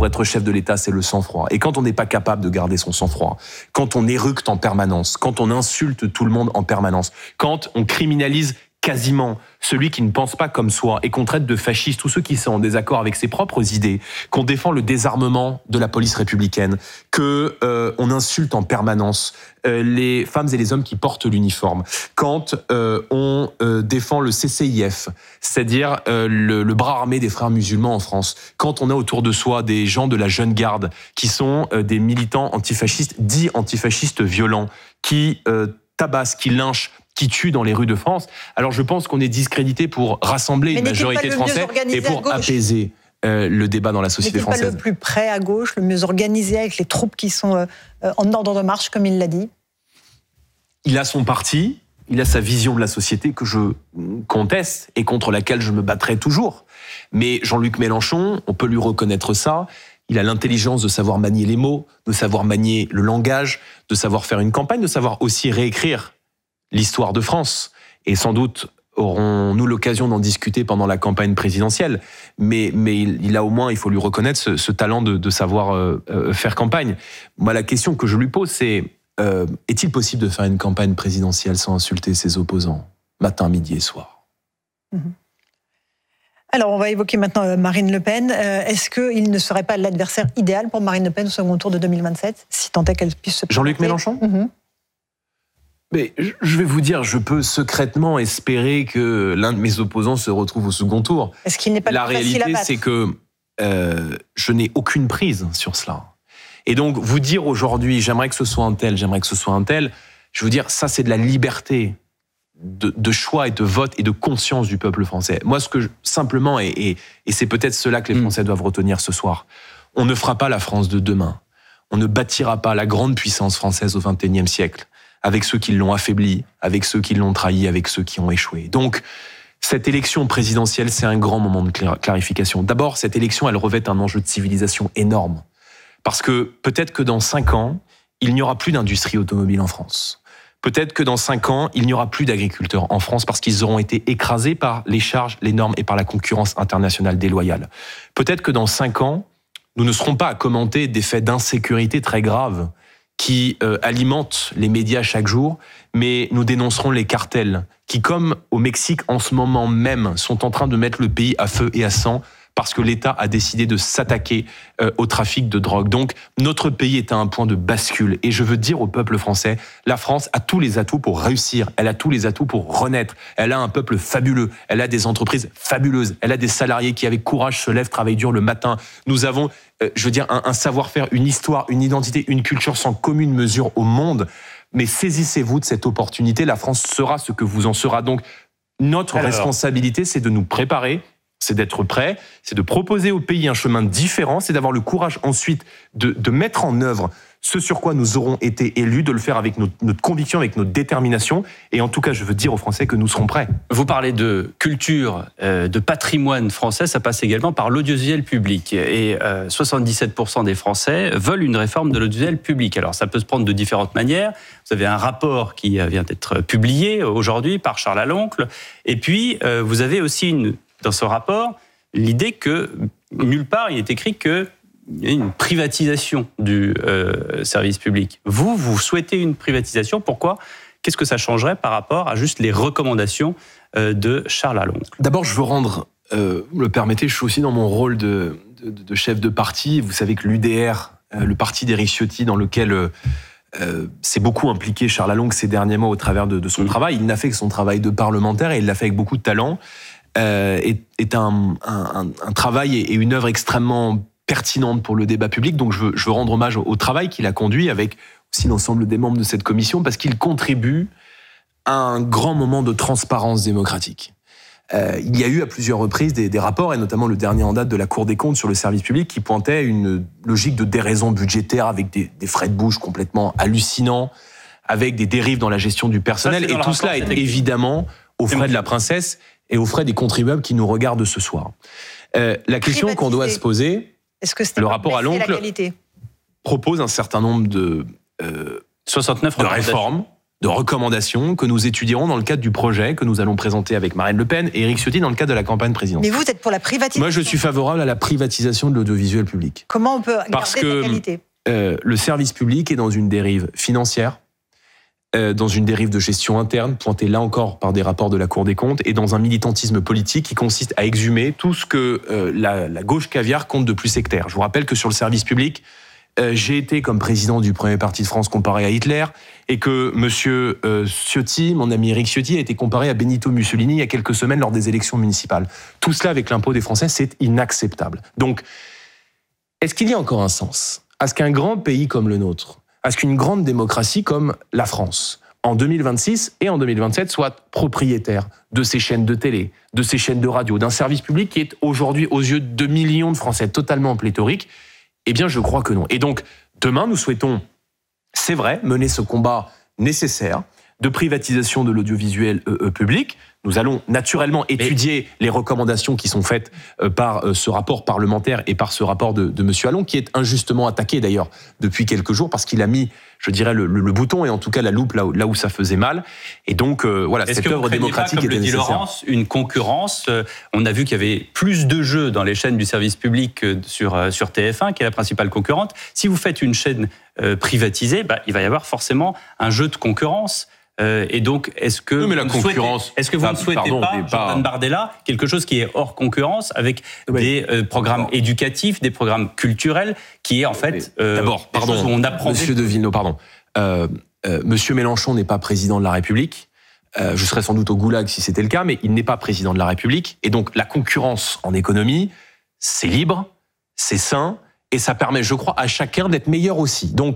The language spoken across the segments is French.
pour être chef de l'État, c'est le sang-froid. Et quand on n'est pas capable de garder son sang-froid, quand on éructe en permanence, quand on insulte tout le monde en permanence, quand on criminalise quasiment celui qui ne pense pas comme soi et qu'on traite de fasciste tous ceux qui sont en désaccord avec ses propres idées, qu'on défend le désarmement de la police républicaine, que on insulte en permanence les femmes et les hommes qui portent l'uniforme, quand on défend le CCIF, c'est-à-dire le bras armé des frères musulmans en France, quand on a autour de soi des gens de la jeune garde qui sont des militants antifascistes, dits antifascistes violents, qui tabassent, qui lynchent, qui tuent dans les rues de France. Alors je pense qu'on est discrédité pour rassembler une majorité de Français et pour apaiser le débat dans la société française. N'est-il pas le plus près à gauche, le mieux organisé, avec les troupes qui sont en ordre de marche, comme il l'a dit? Il a son parti, il a sa vision de la société que je conteste et contre laquelle je me battrai toujours. Mais Jean-Luc Mélenchon, on peut lui reconnaître ça, il a l'intelligence de savoir manier les mots, de savoir manier le langage, de savoir faire une campagne, de savoir aussi réécrire l'histoire de France. Et sans doute aurons-nous l'occasion d'en discuter pendant la campagne présidentielle. Mais il a au moins, il faut lui reconnaître ce talent de savoir faire campagne. Moi, la question que je lui pose, c'est est-il possible de faire une campagne présidentielle sans insulter ses opposants, matin, midi et soir? Alors, on va évoquer maintenant Marine Le Pen. Est-ce qu'il ne serait pas l'adversaire idéal pour Marine Le Pen au second tour de 2027, si tant est qu'elle puisse se présenter? Jean-Luc Mélenchon? Mais je vais vous dire, je peux secrètement espérer que l'un de mes opposants se retrouve au second tour. Est-ce qu'il n'est pas la plus facile à réalité, battre? c'est que je n'ai aucune prise sur cela. Et donc, vous dire aujourd'hui, j'aimerais que ce soit un tel, j'aimerais que ce soit un tel, je veux dire, ça c'est de la liberté de choix et de vote et de conscience du peuple français. Moi, ce que simplement, et c'est peut-être cela que les Français doivent retenir ce soir, on ne fera pas la France de demain. On ne bâtira pas la grande puissance française au XXIe siècle avec ceux qui l'ont affaibli, avec ceux qui l'ont trahi, avec ceux qui ont échoué. Donc, cette élection présidentielle, c'est un grand moment de clarification. D'abord, cette élection, elle revêt un enjeu de civilisation énorme. Parce que peut-être que dans 5 ans, il n'y aura plus d'industrie automobile en France. Peut-être que dans 5 ans, il n'y aura plus d'agriculteurs en France parce qu'ils auront été écrasés par les charges, les normes et par la concurrence internationale déloyale. Peut-être que dans 5 ans, nous ne serons pas à commenter des faits d'insécurité très graves qui alimentent les médias chaque jour, mais nous dénoncerons les cartels qui, comme au Mexique en ce moment même, sont en train de mettre le pays à feu et à sang parce que l'État a décidé de s'attaquer au trafic de drogue. Donc, notre pays est à un point de bascule. Et je veux dire au peuple français, la France a tous les atouts pour réussir. Elle a tous les atouts pour renaître. Elle a un peuple fabuleux. Elle a des entreprises fabuleuses. Elle a des salariés qui, avec courage, se lèvent, travaillent dur le matin. Nous avons, je veux dire, un savoir-faire, une histoire, une identité, une culture sans commune mesure au monde. Mais saisissez-vous de cette opportunité. La France sera ce que vous en sera. Donc, notre responsabilité, c'est de nous préparer, c'est d'être prêt, c'est de proposer au pays un chemin différent, c'est d'avoir le courage ensuite de mettre en œuvre ce sur quoi nous aurons été élus, de le faire avec notre conviction, avec notre détermination. Et en tout cas, je veux dire aux Français que nous serons prêts. Vous parlez de culture, de patrimoine français, ça passe également par l'audiovisuel public. Et 77% des Français veulent une réforme de l'audiovisuel public. Alors, ça peut se prendre de différentes manières. Vous avez un rapport qui vient d'être publié aujourd'hui par Charles Aloncle. Et puis, vous avez aussi dans ce rapport l'idée que nulle part il est écrit qu'il y a une privatisation du service public. Vous souhaitez une privatisation. Pourquoi? Qu'est-ce que ça changerait par rapport à juste les recommandations de Charles Aloncle? D'abord, je veux rendre, me permettez, je suis aussi dans mon rôle de chef de parti. Vous savez que l'UDR, le parti d'Éric Ciotti, dans lequel s'est beaucoup impliqué Charles Aloncle ces derniers mois au travers de son travail, il n'a fait que son travail de parlementaire et il l'a fait avec beaucoup de talent, est un travail et une œuvre extrêmement pertinente pour le débat public. Donc je veux rendre hommage au travail qu'il a conduit avec aussi l'ensemble des membres de cette commission parce qu'il contribue à un grand moment de transparence démocratique. Il y a eu à plusieurs reprises des rapports, et notamment le dernier en date de la Cour des comptes sur le service public, qui pointait une logique de déraison budgétaire avec des frais de bouche complètement hallucinants, avec des dérives dans la gestion du personnel. Et tout cela est évidemment aux frais de la princesse et aux frais des contribuables qui nous regardent ce soir. La question qu'on doit se poser, le rapport Aloncle propose un certain nombre de 69 réformes, de recommandations que nous étudierons dans le cadre du projet que nous allons présenter avec Marine Le Pen et Éric Ciotti dans le cadre de la campagne présidentielle. Mais vous êtes pour la privatisation? Moi, je suis favorable à la privatisation de l'audiovisuel public. Comment on peut garder Parce sa qualité? Le service public est dans une dérive financière, dans une dérive de gestion interne, pointée là encore par des rapports de la Cour des comptes, et dans un militantisme politique qui consiste à exhumer tout ce que la gauche caviar compte de plus sectaire. Je vous rappelle que sur le service public, j'ai été comme président du premier parti de France comparé à Hitler, et que monsieur Ciotti, mon ami Éric Ciotti, a été comparé à Benito Mussolini il y a quelques semaines lors des élections municipales. Tout cela avec l'impôt des Français, c'est inacceptable. Donc, est-ce qu'il y a encore un sens à ce qu'un grand pays comme le nôtre, à ce qu'une grande démocratie comme la France, en 2026 et en 2027, soit propriétaire de ces chaînes de télé, de ces chaînes de radio, d'un service public qui est aujourd'hui, aux yeux de millions de Français, totalement pléthorique? Eh bien, je crois que non. Et donc, demain, nous souhaitons, c'est vrai, mener ce combat nécessaire de privatisation de l'audiovisuel public. Nous allons naturellement étudier les recommandations qui sont faites par ce rapport parlementaire et par ce rapport de M. Allon, qui est injustement attaqué d'ailleurs depuis quelques jours parce qu'il a mis, je dirais, le bouton et en tout cas la loupe là où ça faisait mal. Et donc, voilà, cette œuvre démocratique était nécessaire. Comme le dit Laurence, une concurrence. On a vu qu'il y avait plus de jeux dans les chaînes du service public que sur TF1, qui est la principale concurrente. Si vous faites une chaîne privatisée, il va y avoir forcément un jeu de concurrence. Et donc, est-ce que vous ne souhaitez pas, Jordan Bardella, quelque chose qui est hors concurrence avec des programmes éducatifs, des programmes culturels, qui est en fait d'abord, pardon, où on apprend. Monsieur de Villeneuve, pardon. Monsieur Mélenchon n'est pas président de la République. Je serais sans doute au goulag si c'était le cas, mais il n'est pas président de la République. Et donc, la concurrence en économie, c'est libre, c'est sain, et ça permet, je crois, à chacun d'être meilleur aussi. Donc,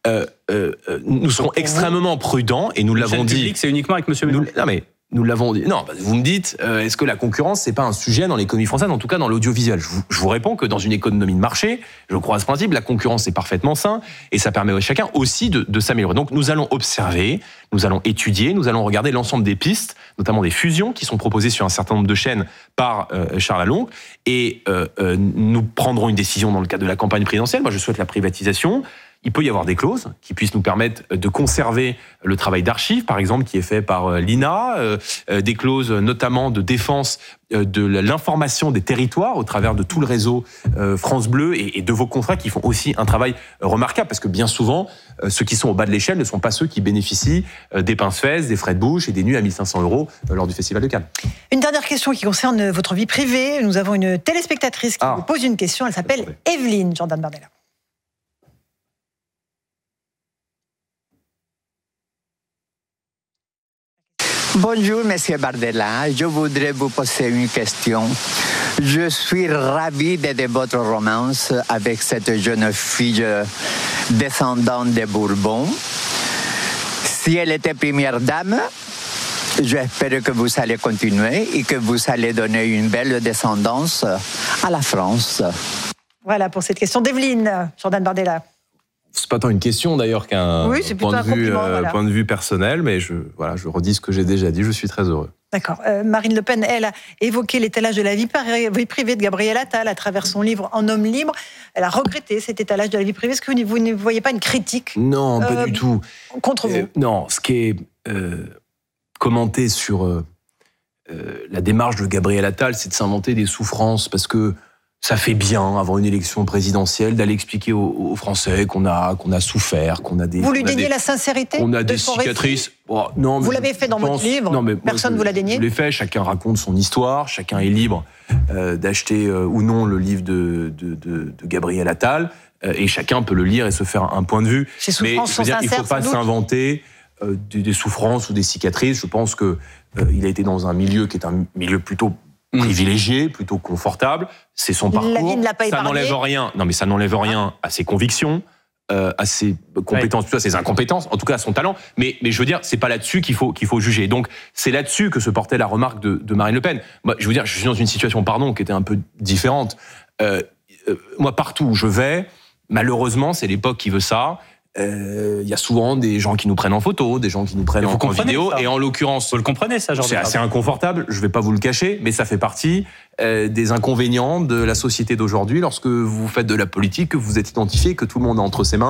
nous serons extrêmement prudents et nous l'avons dit. Public, c'est uniquement avec Monsieur Mélenchon. Non mais nous l'avons dit. Non, vous me dites, est-ce que la concurrence c'est pas un sujet dans l'économie française, en tout cas dans l'audiovisuel? Je vous réponds que dans une économie de marché, je crois à ce principe, la concurrence est parfaitement sain et ça permet à chacun aussi de s'améliorer. Donc nous allons observer, nous allons étudier, nous allons regarder l'ensemble des pistes, notamment des fusions qui sont proposées sur un certain nombre de chaînes par Charles Allon, et nous prendrons une décision dans le cadre de la campagne présidentielle. Moi, je souhaite la privatisation. Il peut y avoir des clauses qui puissent nous permettre de conserver le travail d'archives, par exemple, qui est fait par l'INA, des clauses notamment de défense de l'information des territoires au travers de tout le réseau France Bleu et de vos confrères qui font aussi un travail remarquable, parce que bien souvent, ceux qui sont au bas de l'échelle ne sont pas ceux qui bénéficient des pince-fesses, des frais de bouche et des nuits à 1 500 € lors du Festival de Cannes. Une dernière question qui concerne votre vie privée. Nous avons une téléspectatrice qui vous pose une question. Elle s'appelle Evelyne, Jordan Bardella. Bonjour, Monsieur Bardella. Je voudrais vous poser une question. Je suis ravi de votre romance avec cette jeune fille descendante de Bourbon. Si elle était première dame, j'espère que vous allez continuer et que vous allez donner une belle descendance à la France. Voilà pour cette question d'Evelyne, Jordan Bardella. C'est pas tant une question d'ailleurs qu'un point de vue personnel, mais je redis ce que j'ai déjà dit, je suis très heureux. D'accord. Marine Le Pen, elle, a évoqué l'étalage de la vie privée de Gabriel Attal à travers son livre En homme libre. Elle a regretté cet étalage de la vie privée. Est-ce que vous ne voyez pas une critique? Non, pas du tout. Contre vous? Non, ce qui est commenté sur la démarche de Gabriel Attal, c'est de s'inventer des souffrances, parce que ça fait bien, avant une élection présidentielle, d'aller expliquer aux Français qu'on a souffert, qu'on a des... Vous lui déniez la sincérité? On a des cicatrices. Oh, non, vous l'avez fait dans votre livre, personne ne vous l'a dénié? Je l'ai fait, chacun raconte son histoire, chacun est libre d'acheter ou non le livre de Gabriel Attal, et chacun peut le lire et se faire un point de vue. Ces souffrances sont sincères, il ne faut pas s'inventer des souffrances ou des cicatrices. Je pense qu'il a été dans un milieu qui est un milieu plutôt privilégié, plutôt confortable, c'est son parcours. La vie ne l'a pas épargné. Ça n'enlève rien. Non, mais ça n'enlève rien à ses convictions, à ses compétences, plutôt à ses incompétences, en tout cas à son talent. Mais je veux dire, c'est pas là-dessus qu'il faut juger. Donc c'est là-dessus que se portait la remarque de Marine Le Pen. Moi, je veux dire, je suis dans une situation, qui était un peu différente. Moi, partout où je vais, malheureusement, c'est l'époque qui veut ça. Il y a souvent des gens qui nous prennent en photo, des gens qui nous prennent en vidéo, et en l'occurrence, vous le comprenez ça, c'est assez inconfortable, je vais pas vous le cacher, mais ça fait partie des inconvénients de la société d'aujourd'hui lorsque vous faites de la politique, que vous êtes identifié, que tout le monde a entre ses mains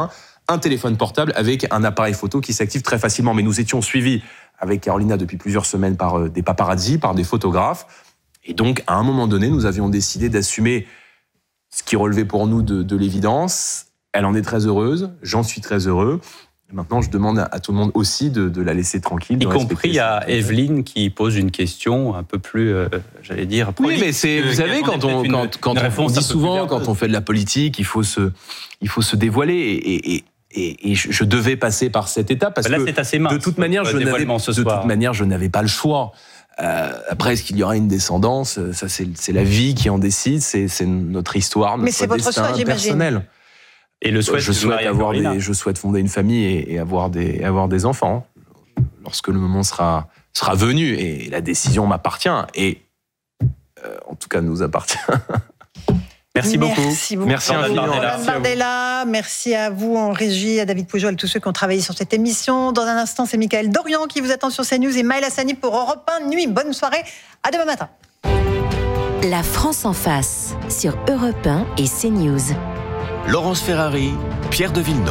un téléphone portable avec un appareil photo qui s'active très facilement. Mais nous étions suivis avec Carolina depuis plusieurs semaines par des paparazzis, par des photographes. Et donc, à un moment donné, nous avions décidé d'assumer ce qui relevait pour nous de l'évidence. Elle en est très heureuse, j'en suis très heureux. Et maintenant, je demande à tout le monde aussi de la laisser tranquille. Y compris à Evelyne qui pose une question un peu plus, j'allais dire, oui, mais vous savez, quand on dit souvent, quand on fait de la politique, il faut se dévoiler. Et je devais passer par cette étape parce là, que c'est assez mince, de toute manière, je n'avais pas le choix. Après, est-ce qu'il y aura une descendance ? Ça, c'est la vie qui en décide, c'est notre histoire, notre destin personnel. Et je souhaite fonder une famille et avoir des enfants lorsque le moment sera venu, et la décision m'appartient et en tout cas nous appartient. Merci beaucoup. Merci Bardella. Merci à vous en régie, à David Poujol, à tous ceux qui ont travaillé sur cette émission. Dans un instant, c'est Mickaël Dorian qui vous attend sur CNews et Maël Hassani pour Europe 1 Nuit. Bonne soirée, à demain matin. La France en face sur Europe 1 et CNews. Laurence Ferrari, Pierre de Villeneuve.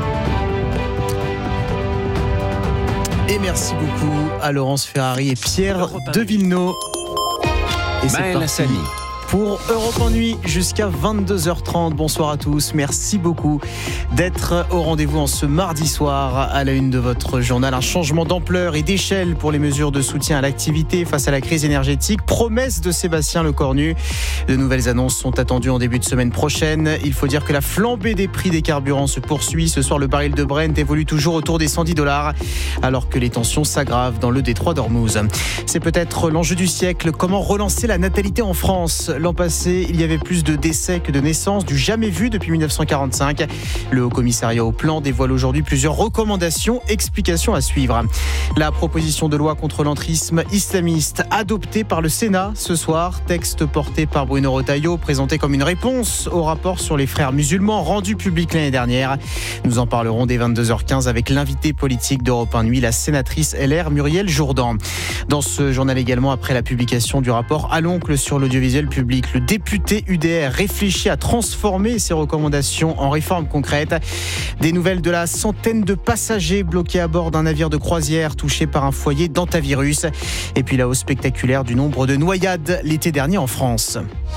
Et merci beaucoup à Laurence Ferrari et Pierre de Villeneuve. Et c'est Maël Hassani pour Europe 1 Nuit jusqu'à 22h30. Bonsoir à tous. Merci beaucoup d'être au rendez-vous en ce mardi soir. À la une de votre journal, un changement d'ampleur et d'échelle pour les mesures de soutien à l'activité face à la crise énergétique. Promesse de Sébastien Lecornu. De nouvelles annonces sont attendues en début de semaine prochaine. Il faut dire que la flambée des prix des carburants se poursuit. Ce soir, le baril de Brent évolue toujours autour des $110 alors que les tensions s'aggravent dans le détroit d'Ormuz. C'est peut-être l'enjeu du siècle. Comment relancer la natalité en France ? L'an passé, il y avait plus de décès que de naissances, du jamais vu depuis 1945. Le Haut-Commissariat au Plan dévoile aujourd'hui plusieurs recommandations, explications à suivre. La proposition de loi contre l'entrisme islamiste adoptée par le Sénat ce soir, texte porté par Bruno Retailleau, présenté comme une réponse au rapport sur les frères musulmans rendu public l'année dernière. Nous en parlerons dès 22h15 avec l'invité politique d'Europe 1 Nuit, la sénatrice LR Muriel Jourdan. Dans ce journal également, après la publication du rapport à l'oncle sur l'audiovisuel public, le député UDR réfléchit à transformer ses recommandations en réformes concrètes. Des nouvelles de la centaine de passagers bloqués à bord d'un navire de croisière touché par un foyer d'hantavirus. Et puis la hausse spectaculaire du nombre de noyades l'été dernier en France.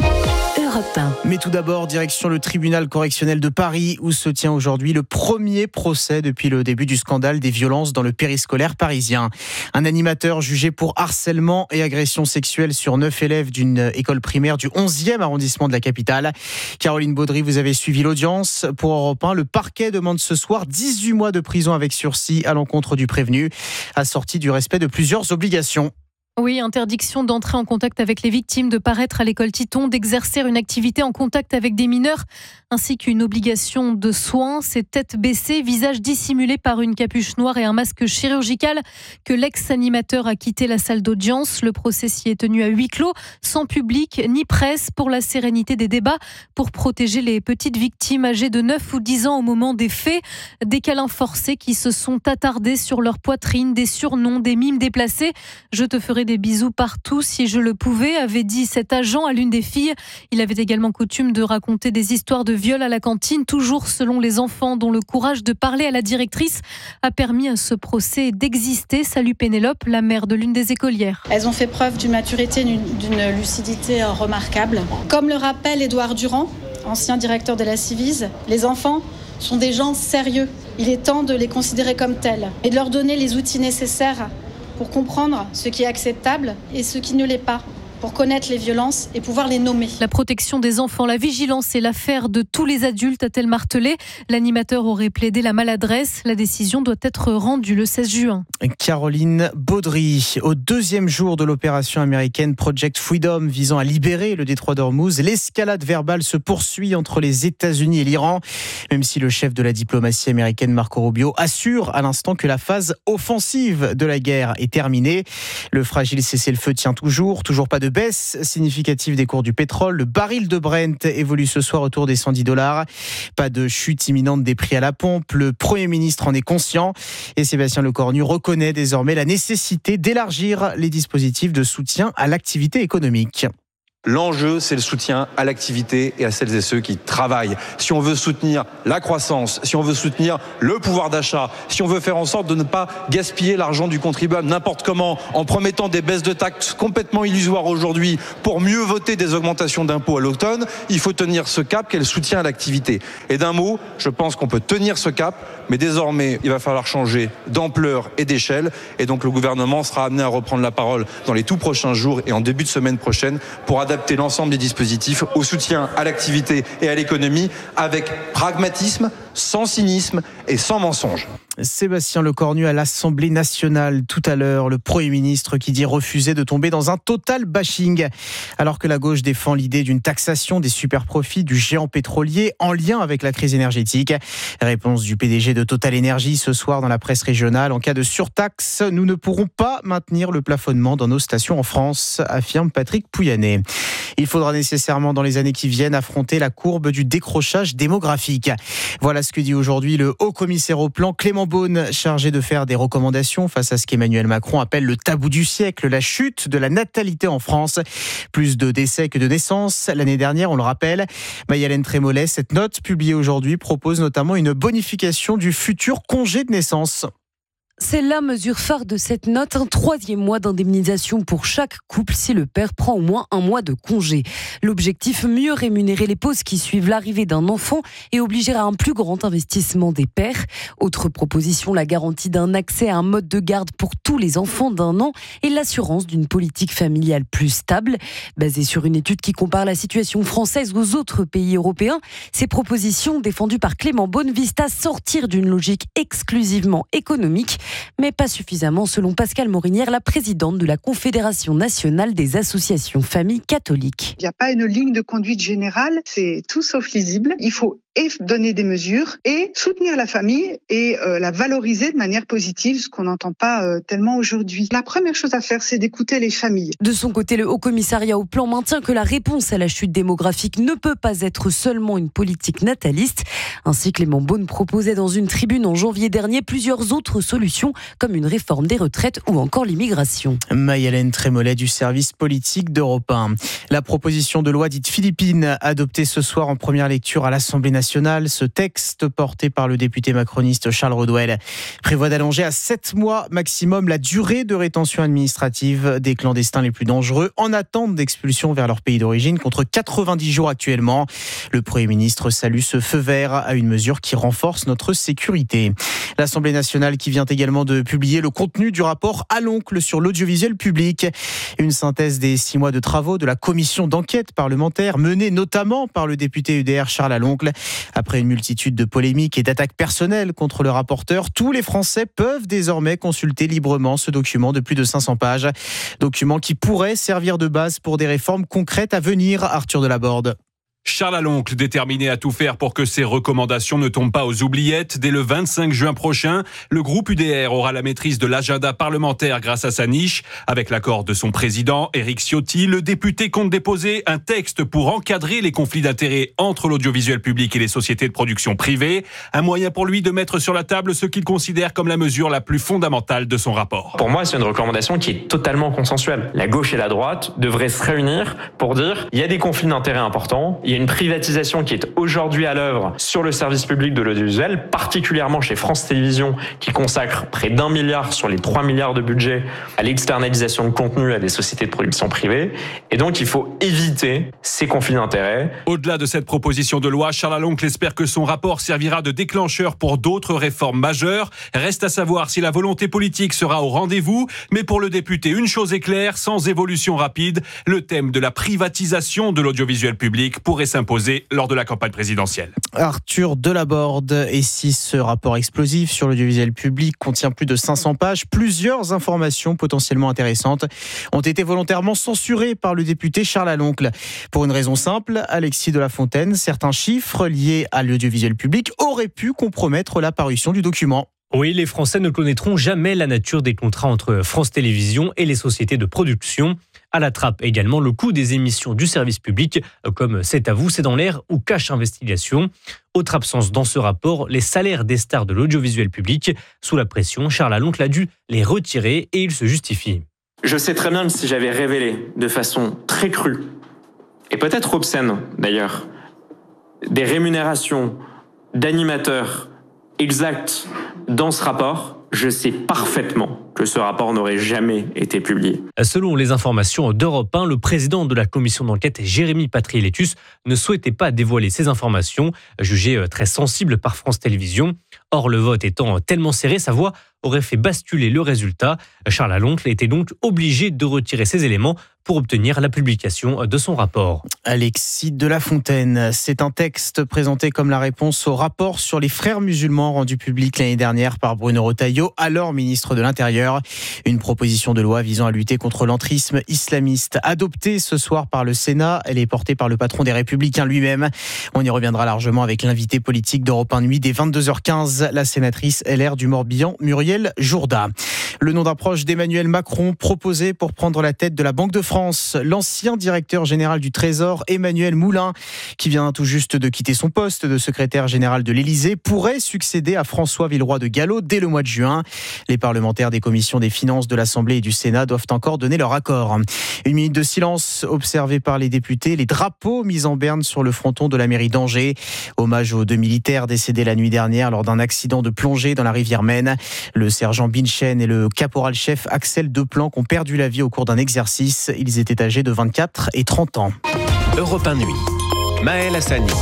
Mais tout d'abord, direction le tribunal correctionnel de Paris où se tient aujourd'hui le premier procès depuis le début du scandale des violences dans le périscolaire parisien. Un animateur jugé pour harcèlement et agression sexuelle sur 9 élèves d'une école primaire du 11e arrondissement de la capitale. Caroline Baudry, vous avez suivi l'audience pour Europe 1. Le parquet demande ce soir 18 mois de prison avec sursis à l'encontre du prévenu, assorti du respect de plusieurs obligations. Oui, interdiction d'entrer en contact avec les victimes, de paraître à l'école Titon, d'exercer une activité en contact avec des mineurs, ainsi qu'une obligation de soins. C'est tête baissée, visage dissimulé par une capuche noire et un masque chirurgical que l'ex-animateur a quitté la salle d'audience. Le procès s'y est tenu à huis clos, sans public ni presse, pour la sérénité des débats, pour protéger les petites victimes âgées de 9 ou 10 ans au moment des faits. Des câlins forcés qui se sont attardés sur leur poitrine, des surnoms, des mimes déplacés. Je te ferai des bisous partout si je le pouvais, avait dit cet agent à l'une des filles. Il avait également coutume de raconter des histoires de viol à la cantine, toujours selon les enfants, dont le courage de parler à la directrice a permis à ce procès d'exister. Salut Pénélope, la mère de l'une des écolières. Elles ont fait preuve d'une maturité, d'une lucidité remarquable. Comme le rappelle Édouard Durand, ancien directeur de la Civise, les enfants sont des gens sérieux. Il est temps de les considérer comme tels et de leur donner les outils nécessaires pour comprendre ce qui est acceptable et ce qui ne l'est pas, pour connaître les violences et pouvoir les nommer. La protection des enfants, la vigilance est l'affaire de tous les adultes, a-t-elle martelé. L'animateur aurait plaidé la maladresse. La décision doit être rendue le 16 juin. Caroline Baudry, au deuxième jour de l'opération américaine Project Freedom visant à libérer le détroit d'Ormuz, l'escalade verbale se poursuit entre les États-Unis et l'Iran, même si le chef de la diplomatie américaine Marco Rubio assure à l'instant que la phase offensive de la guerre est terminée. Le fragile cessez-le-feu tient toujours pas de baisse significative des cours du pétrole. Le baril de Brent évolue ce soir autour des $110. Pas de chute imminente des prix à la pompe. Le Premier ministre en est conscient et Sébastien Lecornu reconnaît désormais la nécessité d'élargir les dispositifs de soutien à l'activité économique. L'enjeu, c'est le soutien à l'activité et à celles et ceux qui travaillent. Si on veut soutenir la croissance, si on veut soutenir le pouvoir d'achat, si on veut faire en sorte de ne pas gaspiller l'argent du contribuable n'importe comment, en promettant des baisses de taxes complètement illusoires aujourd'hui pour mieux voter des augmentations d'impôts à l'automne, il faut tenir ce cap qu'est le soutien à l'activité. Et d'un mot, je pense qu'on peut tenir ce cap, mais désormais, il va falloir changer d'ampleur et d'échelle. Et donc le gouvernement sera amené à reprendre la parole dans les tout prochains jours et en début de semaine prochaine pour adapter l'ensemble des dispositifs au soutien à l'activité et à l'économie avec pragmatisme, sans cynisme et sans mensonge. Sébastien Lecornu à l'Assemblée nationale tout à l'heure, le Premier ministre qui dit refuser de tomber dans un total bashing, alors que la gauche défend l'idée d'une taxation des superprofits du géant pétrolier en lien avec la crise énergétique. Réponse du PDG de Total Énergie ce soir dans la presse régionale: en cas de surtaxe, nous ne pourrons pas maintenir le plafonnement dans nos stations en France, affirme Patrick Pouyanné. Il faudra nécessairement dans les années qui viennent affronter la courbe du décrochage démographique. Voilà ce que dit aujourd'hui le haut-commissaire au plan Clément Beaune, chargé de faire des recommandations face à ce qu'Emmanuel Macron appelle le tabou du siècle, la chute de la natalité en France. Plus de décès que de naissances l'année dernière, on le rappelle. Maï-Hélène Trémollet, cette note publiée aujourd'hui propose notamment une bonification du futur congé de naissance. C'est la mesure phare de cette note, un 3e mois d'indemnisation pour chaque couple si le père prend au moins un mois de congé. L'objectif, mieux rémunérer les pauses qui suivent l'arrivée d'un enfant et obliger à un plus grand investissement des pères. Autre proposition, la garantie d'un accès à un mode de garde pour tous les enfants d'1 an et l'assurance d'une politique familiale plus stable. Basée sur une étude qui compare la situation française aux autres pays européens, ces propositions défendues par Clément Beaune visent à sortir d'une logique exclusivement économique, mais pas suffisamment selon Pascale Morinière, la présidente de la Confédération nationale des associations familles catholiques. Il n'y a pas une ligne de conduite générale, c'est tout sauf lisible. Il faut donner des mesures et soutenir la famille et la valoriser de manière positive, ce qu'on n'entend pas tellement aujourd'hui. La première chose à faire, c'est d'écouter les familles. De son côté, le Haut-Commissariat au plan maintient que la réponse à la chute démographique ne peut pas être seulement une politique nataliste. Ainsi, Clément Beaune proposait dans une tribune en janvier dernier plusieurs autres solutions, comme une réforme des retraites ou encore l'immigration. Maï-Hélène Trémollet du service politique d'Europe 1. La proposition de loi dite Philippine, adoptée ce soir en première lecture à l'Assemblée nationale. Ce texte, porté par le député macroniste Charles Rodwell, prévoit d'allonger à 7 mois maximum la durée de rétention administrative des clandestins les plus dangereux en attente d'expulsion vers leur pays d'origine, contre 90 jours actuellement. Le Premier ministre salue ce feu vert à une mesure qui renforce notre sécurité. L'Assemblée nationale qui vient également de publier le contenu du rapport à l'oncle sur l'audiovisuel public. Une synthèse des 6 mois de travaux de la commission d'enquête parlementaire menée notamment par le député UDR Charles Aloncle. Après une multitude de polémiques et d'attaques personnelles contre le rapporteur, tous les Français peuvent désormais consulter librement ce document de plus de 500 pages. Document qui pourrait servir de base pour des réformes concrètes à venir, Arthur Delaborde. Charles Aloncle, déterminé à tout faire pour que ses recommandations ne tombent pas aux oubliettes. Dès le 25 juin prochain, le groupe UDR aura la maîtrise de l'agenda parlementaire grâce à sa niche. Avec l'accord de son président, Éric Ciotti, le député compte déposer un texte pour encadrer les conflits d'intérêts entre l'audiovisuel public et les sociétés de production privées. Un moyen pour lui de mettre sur la table ce qu'il considère comme la mesure la plus fondamentale de son rapport. Pour moi, c'est une recommandation qui est totalement consensuelle. La gauche et la droite devraient se réunir pour dire il y a des conflits d'intérêts importants. Il y a une privatisation qui est aujourd'hui à l'œuvre sur le service public de l'audiovisuel, particulièrement chez France Télévisions, qui consacre près d'1 milliard sur les 3 milliards de budget à l'externalisation de contenu à des sociétés de production privées. Et donc, il faut éviter ces conflits d'intérêts. Au-delà de cette proposition de loi, Charles Aloncle espère que son rapport servira de déclencheur pour d'autres réformes majeures. Reste à savoir si la volonté politique sera au rendez-vous. Mais pour le député, une chose est claire, sans évolution rapide, le thème de la privatisation de l'audiovisuel public pourrait s'imposer lors de la campagne présidentielle. Arthur Delaborde. Et si ce rapport explosif sur l'audiovisuel public contient plus de 500 pages, plusieurs informations potentiellement intéressantes ont été volontairement censurées par le député Charles Aloncle. Pour une raison simple, Alexis de la Fontaine, certains chiffres liés à l'audiovisuel public auraient pu compromettre la parution du document. Oui, les Français ne connaîtront jamais la nature des contrats entre France Télévisions et les sociétés de production. À la trappe également le coût des émissions du service public, comme C'est à vous, c'est dans l'air ou Cache Investigation. Autre absence dans ce rapport, les salaires des stars de l'audiovisuel public. Sous la pression, Charles Aloncle a dû les retirer et il se justifie. Je sais très bien que si j'avais révélé de façon très crue et peut-être obscène d'ailleurs, des rémunérations d'animateurs exactes dans ce rapport, je sais parfaitement que ce rapport n'aurait jamais été publié. Selon les informations d'Europe 1, le président de la commission d'enquête, Jérémy Patriélétus, ne souhaitait pas dévoiler ces informations, jugées très sensibles par France Télévisions. Or, le vote étant tellement serré, sa voix aurait fait basculer le résultat. Charles Aloncle était donc obligé de retirer ces éléments pour obtenir la publication de son rapport. Alexis de la Fontaine, c'est un texte présenté comme la réponse au rapport sur les frères musulmans rendu public l'année dernière par Bruno Retailleau, alors ministre de l'Intérieur. Une proposition de loi visant à lutter contre l'entrisme islamiste. Adoptée ce soir par le Sénat, elle est portée par le patron des Républicains lui-même. On y reviendra largement avec l'invité politique d'Europe 1 Nuit dès 22h15, la sénatrice LR du Morbihan, Muriel Jourda. Le nom d'un proche d'Emmanuel Macron proposé pour prendre la tête de la Banque de France. L'ancien directeur général du Trésor, Emmanuel Moulin, qui vient tout juste de quitter son poste de secrétaire général de l'Élysée, pourrait succéder à François Villeroy de Galhau dès le mois de juin. Les parlementaires des commissions des finances de l'Assemblée et du Sénat doivent encore donner leur accord. Une minute de silence observée par les députés, les drapeaux mis en berne sur le fronton de la mairie d'Angers. Hommage aux 2 militaires décédés la nuit dernière lors d'un accident de plongée dans la rivière Maine. Le sergent Binchen et le caporal-chef Axel Deplanque ont perdu la vie au cours d'un exercice. Ils étaient âgés de 24 et 30 ans. Europe 1 Nuit, Maël Hassani.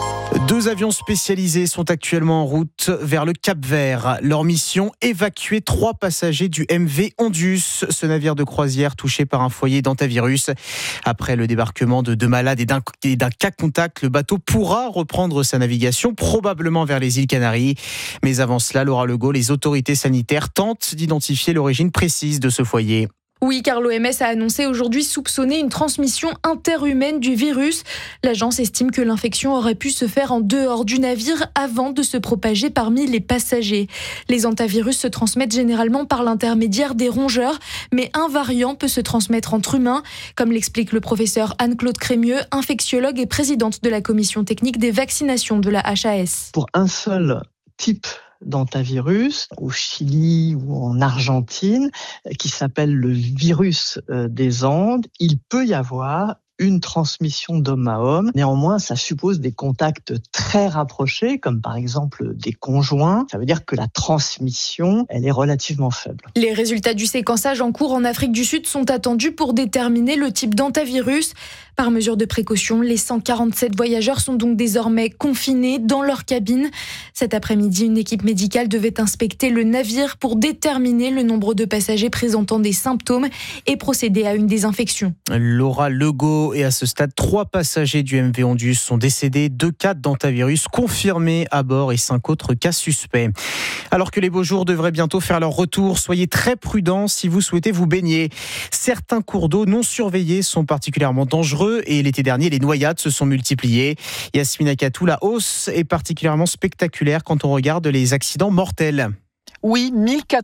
2 avions spécialisés sont actuellement en route vers le Cap-Vert. Leur mission, évacuer 3 passagers du MV Ondius, ce navire de croisière touché par un foyer d'hantavirus. Après le débarquement de 2 malades et d'un cas contact, le bateau pourra reprendre sa navigation, probablement vers les îles Canaries. Mais avant cela, Laura Legault, les autorités sanitaires tentent d'identifier l'origine précise de ce foyer. Oui, car l'OMS a annoncé aujourd'hui soupçonner une transmission interhumaine du virus. L'agence estime que l'infection aurait pu se faire en dehors du navire avant de se propager parmi les passagers. Les hantavirus se transmettent généralement par l'intermédiaire des rongeurs, mais un variant peut se transmettre entre humains, comme l'explique le professeur Anne-Claude Crémieux, infectiologue et présidente de la commission technique des vaccinations de la HAS. Pour un seul type d'hantavirus au Chili ou en Argentine, qui s'appelle le virus des Andes, il peut y avoir une transmission d'homme à homme. Néanmoins, ça suppose des contacts très rapprochés, comme par exemple des conjoints. Ça veut dire que la transmission, elle est relativement faible. Les résultats du séquençage en cours en Afrique du Sud sont attendus pour déterminer le type d'hantavirus. Par mesure de précaution, les 147 voyageurs sont donc désormais confinés dans leur cabine. Cet après-midi, une équipe médicale devait inspecter le navire pour déterminer le nombre de passagers présentant des symptômes et procéder à une désinfection. Laura Legault, et à ce stade, 3 passagers du MV Ondius sont décédés, 2 cas d'hantavirus confirmés à bord et 5 autres cas suspects. Alors que les beaux jours devraient bientôt faire leur retour, soyez très prudents si vous souhaitez vous baigner. Certains cours d'eau non surveillés sont particulièrement dangereux et l'été dernier, les noyades se sont multipliées. Yasmina Katou, la hausse est particulièrement spectaculaire quand on regarde les accidents mortels. Oui,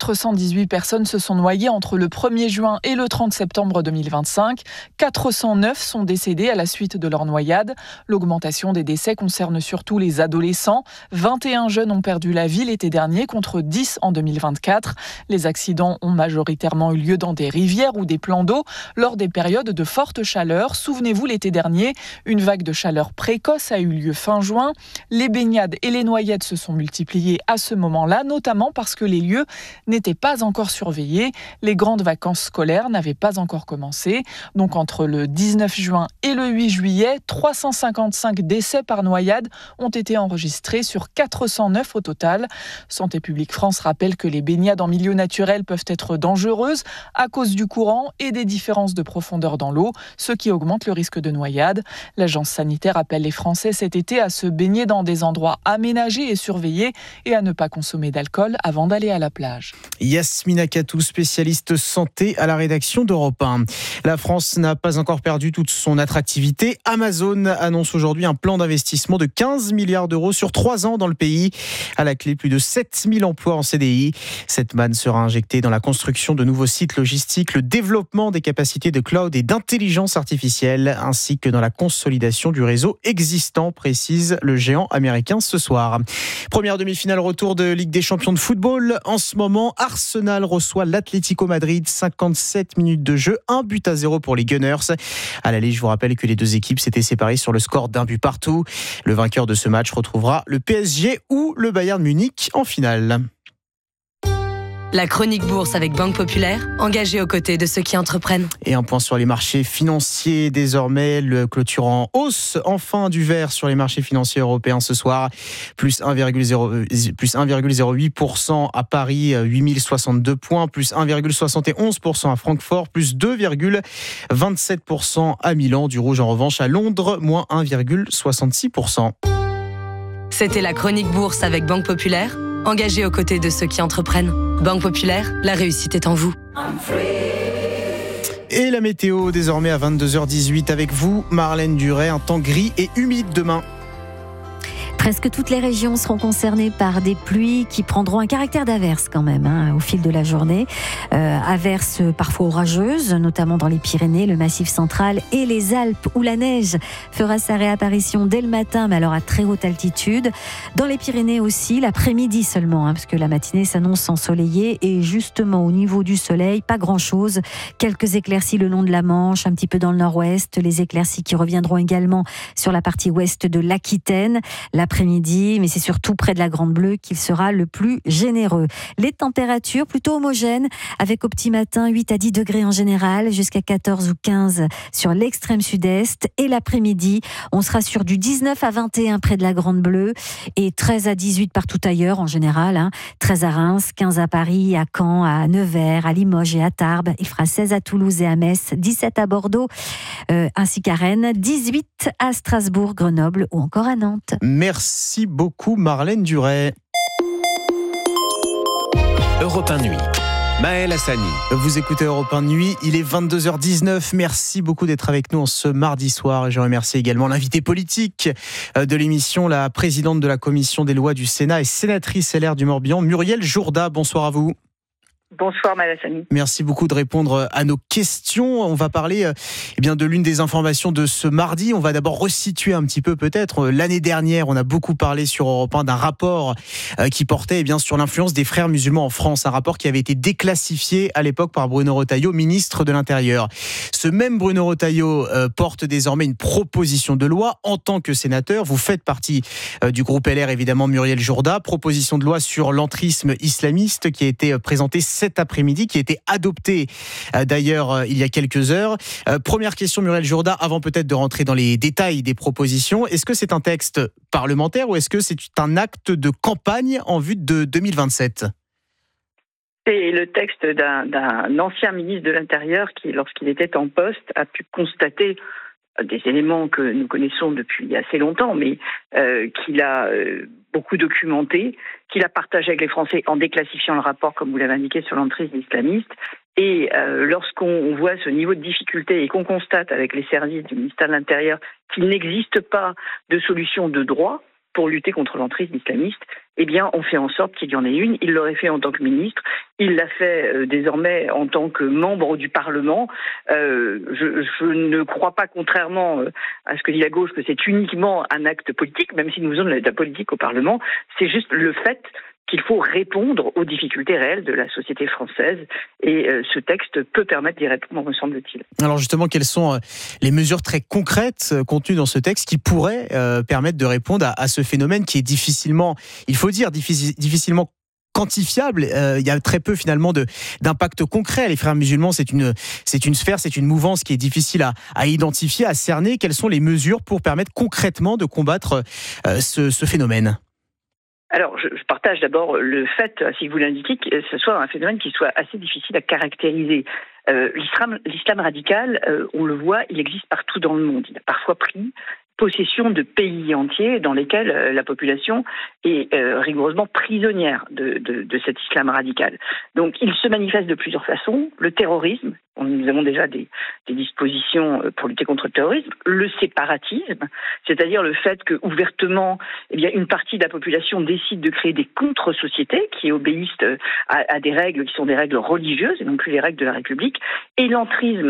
1418 personnes se sont noyées entre le 1er juin et le 30 septembre 2025. 409 sont décédés à la suite de leur noyade. L'augmentation des décès concerne surtout les adolescents. 21 jeunes ont perdu la vie l'été dernier contre 10 en 2024. Les accidents ont majoritairement eu lieu dans des rivières ou des plans d'eau lors des périodes de forte chaleur. Souvenez-vous, l'été dernier, une vague de chaleur précoce a eu lieu fin juin. Les baignades et les noyades se sont multipliées à ce moment-là, notamment parce que les lieux n'étaient pas encore surveillés. Les grandes vacances scolaires n'avaient pas encore commencé. Donc entre le 19 juin et le 8 juillet, 355 décès par noyade ont été enregistrés sur 409 au total. Santé publique France rappelle que les baignades en milieu naturel peuvent être dangereuses à cause du courant et des différences de profondeur dans l'eau, ce qui augmente le risque de noyade. L'agence sanitaire appelle les Français cet été à se baigner dans des endroits aménagés et surveillés et à ne pas consommer d'alcool avant d'aller à la plage. Yasmina Katou, spécialiste santé à la rédaction d'Europe 1. La France n'a pas encore perdu toute son attractivité. Amazon annonce aujourd'hui un plan d'investissement de 15 milliards d'euros sur 3 ans dans le pays. À la clé, plus de 7000 emplois en CDI. Cette manne sera injectée dans la construction de nouveaux sites logistiques, le développement des capacités de cloud et d'intelligence artificielle, ainsi que dans la consolidation du réseau existant, précise le géant américain ce soir. Première demi-finale retour de Ligue des champions de football. football, en ce moment, Arsenal reçoit l'Atlético Madrid, 57 minutes de jeu, 1-0 pour les Gunners. À l'aller, je vous rappelle que les deux équipes s'étaient séparées sur le score d'1 but partout. Le vainqueur de ce match retrouvera le PSG ou le Bayern Munich en finale. La chronique bourse avec Banque Populaire, engagée aux côtés de ceux qui entreprennent. Et un point sur les marchés financiers désormais, le clôture en hausse enfin du vert sur les marchés financiers européens ce soir, plus 1,08% à Paris, 8062 points, plus 1,71% à Francfort, plus 2,27% à Milan, du rouge en revanche à Londres, moins 1,66%. C'était la chronique bourse avec Banque Populaire, engagée aux côtés de ceux qui entreprennent. Banque Populaire, la réussite est en vous. Et la météo désormais à 22h18 avec vous, Marlène Duret, un temps gris et humide demain. Presque toutes les régions seront concernées par des pluies qui prendront un caractère d'averse quand même au fil de la journée. Averses parfois orageuses, notamment dans les Pyrénées, le Massif central et les Alpes où la neige fera sa réapparition dès le matin, mais alors à très haute altitude. Dans les Pyrénées aussi, l'après-midi seulement, parce que la matinée s'annonce ensoleillée et justement au niveau du soleil, pas grand-chose. Quelques éclaircies le long de la Manche, un petit peu dans le nord-ouest, les éclaircies qui reviendront également sur la partie ouest de l'Aquitaine. L'après-midi, mais c'est surtout près de la Grande Bleue qu'il sera le plus généreux. Les températures plutôt homogènes, avec au petit matin 8 à 10 degrés en général, jusqu'à 14 ou 15 sur l'extrême sud-est. Et l'après-midi, on sera sur du 19 à 21 près de la Grande Bleue et 13 à 18 partout ailleurs en général. 13 à Reims, 15 à Paris, à Caen, à Nevers, à Limoges et à Tarbes. Il fera 16 à Toulouse et à Metz, 17 à Bordeaux ainsi qu'à Rennes, 18 à Strasbourg, Grenoble ou encore à Nantes. Merci beaucoup Marlène Duret. Europe 1 Nuit. Maël Hassani. Vous écoutez Europe 1 Nuit, il est 22h19. Merci beaucoup d'être avec nous en ce mardi soir. Et je remercie également l'invité politique de l'émission, la présidente de la commission des lois du Sénat et sénatrice LR du Morbihan, Muriel Jourda. Bonsoir à vous. Bonsoir Maël Hassani. Merci beaucoup de répondre à nos questions. On va parler de l'une des informations de ce mardi. On va d'abord resituer un petit peu peut-être. L'année dernière, on a beaucoup parlé sur Europe 1 d'un rapport qui portait sur l'influence des frères musulmans en France. Un rapport qui avait été déclassifié à l'époque par Bruno Retailleau, ministre de l'Intérieur. Ce même Bruno Retailleau porte désormais une proposition de loi en tant que sénateur. Vous faites partie du groupe LR, évidemment, Muriel Jourda. Proposition de loi sur l'entrisme islamiste qui a été présentée cet après-midi, qui a été adopté d'ailleurs il y a quelques heures. Première question, Muriel Jourda, avant peut-être de rentrer dans les détails des propositions. Est-ce que c'est un texte parlementaire ou est-ce que c'est un acte de campagne en vue de 2027 ? C'est le texte d'un ancien ministre de l'Intérieur qui, lorsqu'il était en poste, a pu constater des éléments que nous connaissons depuis assez longtemps, mais qu'il a beaucoup documenté, qu'il a partagé avec les Français en déclassifiant le rapport, comme vous l'avez indiqué, sur l'entrisme islamiste. Et lorsqu'on voit ce niveau de difficulté et qu'on constate avec les services du ministère de l'Intérieur qu'il n'existe pas de solution de droit pour lutter contre l'entrisme islamiste, eh bien, on fait en sorte qu'il y en ait une. Il l'aurait fait en tant que ministre. Il l'a fait désormais en tant que membre du Parlement. Je ne crois pas, contrairement à ce que dit la gauche, que c'est uniquement un acte politique, même si nous faisons de la politique au Parlement. C'est juste le fait qu'il faut répondre aux difficultés réelles de la société française. Et ce texte peut permettre d'y répondre, me semble-t-il. Alors justement, quelles sont les mesures très concrètes contenues dans ce texte qui pourraient permettre de répondre à ce phénomène qui est difficilement, il faut dire, difficilement quantifiable. Il y a très peu finalement d'impact concret. Les frères musulmans, c'est une sphère, c'est une mouvance qui est difficile à identifier, à cerner. Quelles sont les mesures pour permettre concrètement de combattre ce phénomène ? Alors, je partage d'abord le fait, si vous l'indiquez, que ce soit un phénomène qui soit assez difficile à caractériser. L'islam radical, on le voit, il existe partout dans le monde. Il a parfois pris possession de pays entiers dans lesquels la population est rigoureusement prisonnière de cet islam radical. Donc, il se manifeste de plusieurs façons. Le terrorisme, nous avons déjà des dispositions pour lutter contre le terrorisme. Le séparatisme, c'est-à-dire le fait que ouvertement, une partie de la population décide de créer des contre-sociétés qui obéissent à des règles qui sont des règles religieuses et non plus les règles de la République. Et l'entrisme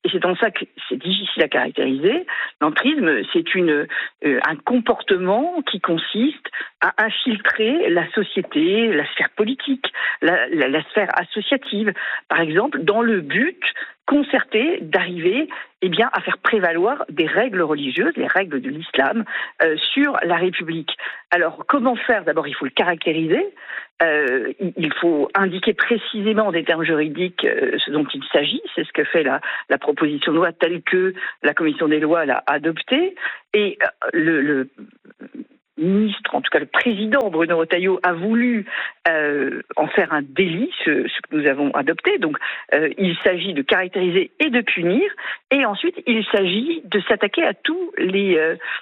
Et c'est en ça que c'est difficile à caractériser. L'entrisme, c'est un comportement qui consiste à infiltrer la société, la sphère politique, la sphère associative, par exemple, dans le but concerté d'arriver à faire prévaloir des règles religieuses, les règles de l'islam, sur la République. Alors, comment faire ? D'abord, il faut le caractériser. Il faut indiquer précisément en des termes juridiques ce dont il s'agit. C'est ce que fait la proposition de loi telle que la Commission des lois l'a adoptée. Et le ministre, en tout cas le président Bruno Retailleau, a voulu en faire un délit, ce que nous avons adopté. Donc, il s'agit de caractériser et de punir. Et ensuite, il s'agit de s'attaquer à tous les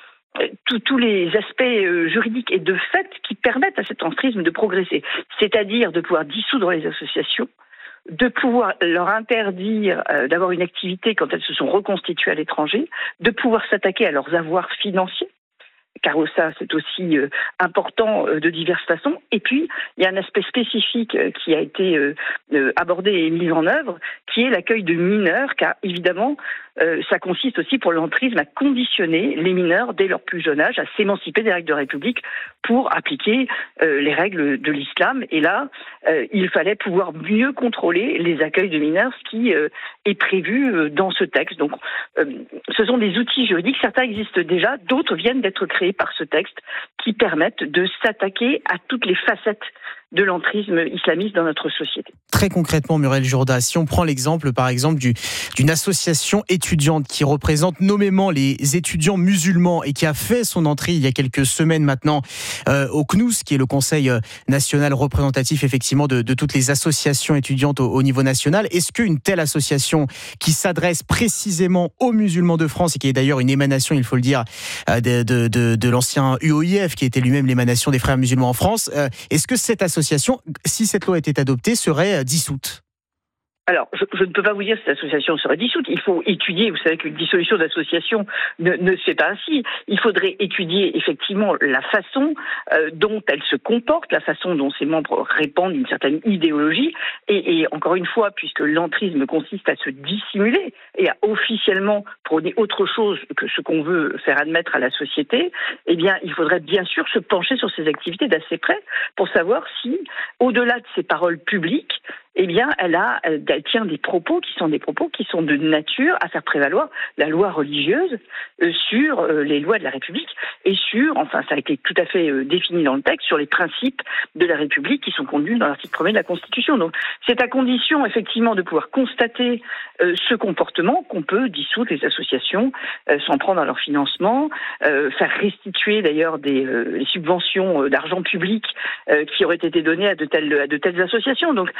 aspects juridiques et de fait qui permettent à cet entrisme de progresser. C'est-à-dire de pouvoir dissoudre les associations, de pouvoir leur interdire d'avoir une activité quand elles se sont reconstituées à l'étranger, de pouvoir s'attaquer à leurs avoirs financiers, car ça, c'est aussi important de diverses façons. Et puis, il y a un aspect spécifique qui a été abordé et mis en œuvre, qui est l'accueil de mineurs, car évidemment, ça consiste aussi pour l'entrisme à conditionner les mineurs, dès leur plus jeune âge, à s'émanciper des règles de République pour appliquer les règles de l'islam. Et là, il fallait pouvoir mieux contrôler les accueils de mineurs, ce qui est prévu dans ce texte. Donc, ce sont des outils juridiques. Certains existent déjà, d'autres viennent d'être créés par ce texte qui permettent de s'attaquer à toutes les facettes de l'entrisme islamiste dans notre société. Très concrètement, Muriel Jourda, si on prend l'exemple, par exemple, d'une association étudiante qui représente nommément les étudiants musulmans et qui a fait son entrée il y a quelques semaines maintenant au CNUS, qui est le Conseil national représentatif effectivement de toutes les associations étudiantes au niveau national. Est-ce qu'une telle association qui s'adresse précisément aux musulmans de France et qui est d'ailleurs une émanation, il faut le dire, de l'ancien UOIF, qui était lui-même l'émanation des frères musulmans en France, est-ce que cette association, si cette loi était adoptée, serait dissoute ? Alors, je ne peux pas vous dire si cette association serait dissoute. Il faut étudier, vous savez qu'une dissolution d'association ne se fait pas ainsi. Il faudrait étudier effectivement la façon dont elle se comporte, la façon dont ses membres répandent une certaine idéologie. Et encore une fois, puisque l'entrisme consiste à se dissimuler et à officiellement prôner autre chose que ce qu'on veut faire admettre à la société, eh bien, il faudrait bien sûr se pencher sur ces activités d'assez près pour savoir si, au-delà de ses paroles publiques, eh bien, elle tient des propos qui sont de nature à faire prévaloir la loi religieuse sur les lois de la République et ça a été tout à fait défini dans le texte, sur les principes de la République qui sont contenus dans l'article 1er de la Constitution. Donc, c'est à condition, effectivement, de pouvoir constater ce comportement qu'on peut dissoudre les associations, s'en prendre à leur financement, faire restituer d'ailleurs les subventions d'argent public qui auraient été données à de telles associations. Donc,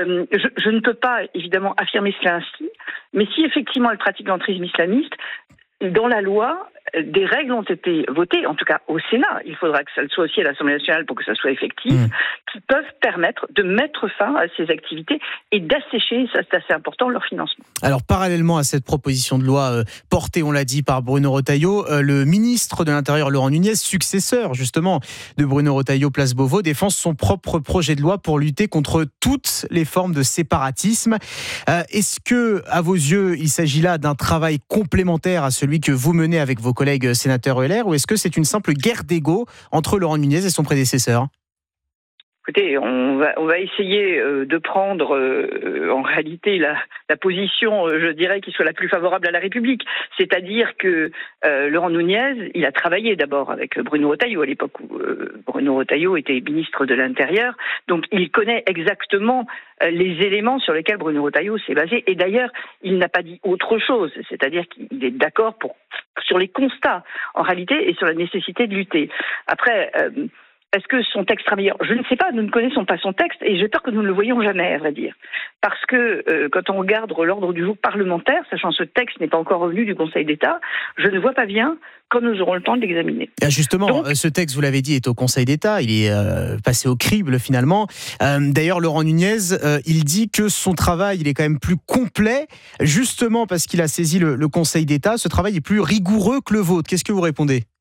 je ne peux pas évidemment affirmer cela ainsi, mais si effectivement elle pratique l'entrisme islamiste, dans la loi, des règles ont été votées, en tout cas au Sénat, il faudra que ça le soit aussi à l'Assemblée nationale pour que ça soit effectif, qui peuvent permettre de mettre fin à ces activités et d'assécher, ça c'est assez important, leur financement. Alors parallèlement à cette proposition de loi portée, on l'a dit, par Bruno Retailleau, le ministre de l'Intérieur, Laurent Nunez, successeur justement de Bruno Retailleau, place Beauvau, défend son propre projet de loi pour lutter contre toutes les formes de séparatisme. Est-ce que, à vos yeux, il s'agit là d'un travail complémentaire à celui que vous menez avec vos collègues sénateurs LR, ou est-ce que c'est une simple guerre d'ego entre Laurent Nunez et son prédécesseur ? Écoutez, on va essayer de prendre en réalité la position, je dirais, qui soit la plus favorable à la République. C'est-à-dire que Laurent Nunez, il a travaillé d'abord avec Bruno Retailleau à l'époque où Bruno Retailleau était ministre de l'Intérieur. Donc il connaît exactement les éléments sur lesquels Bruno Retailleau s'est basé. Et d'ailleurs, il n'a pas dit autre chose. C'est-à-dire qu'il est d'accord sur les constats, en réalité, et sur la nécessité de lutter. Après... Est-ce que son texte sera meilleur ? Je ne sais pas, nous ne connaissons pas son texte et j'ai peur que nous ne le voyions jamais, à vrai dire. Parce que quand on regarde l'ordre du jour parlementaire, sachant que ce texte n'est pas encore revenu du Conseil d'État, je ne vois pas bien quand nous aurons le temps de l'examiner. Justement, ce texte, vous l'avez dit, est au Conseil d'État, il est passé au crible finalement. D'ailleurs, Laurent Nunez, il dit que son travail, il est quand même plus complet, justement parce qu'il a saisi le Conseil d'État. Ce travail est plus rigoureux que le vôtre. Qu'est-ce que vous répondez ?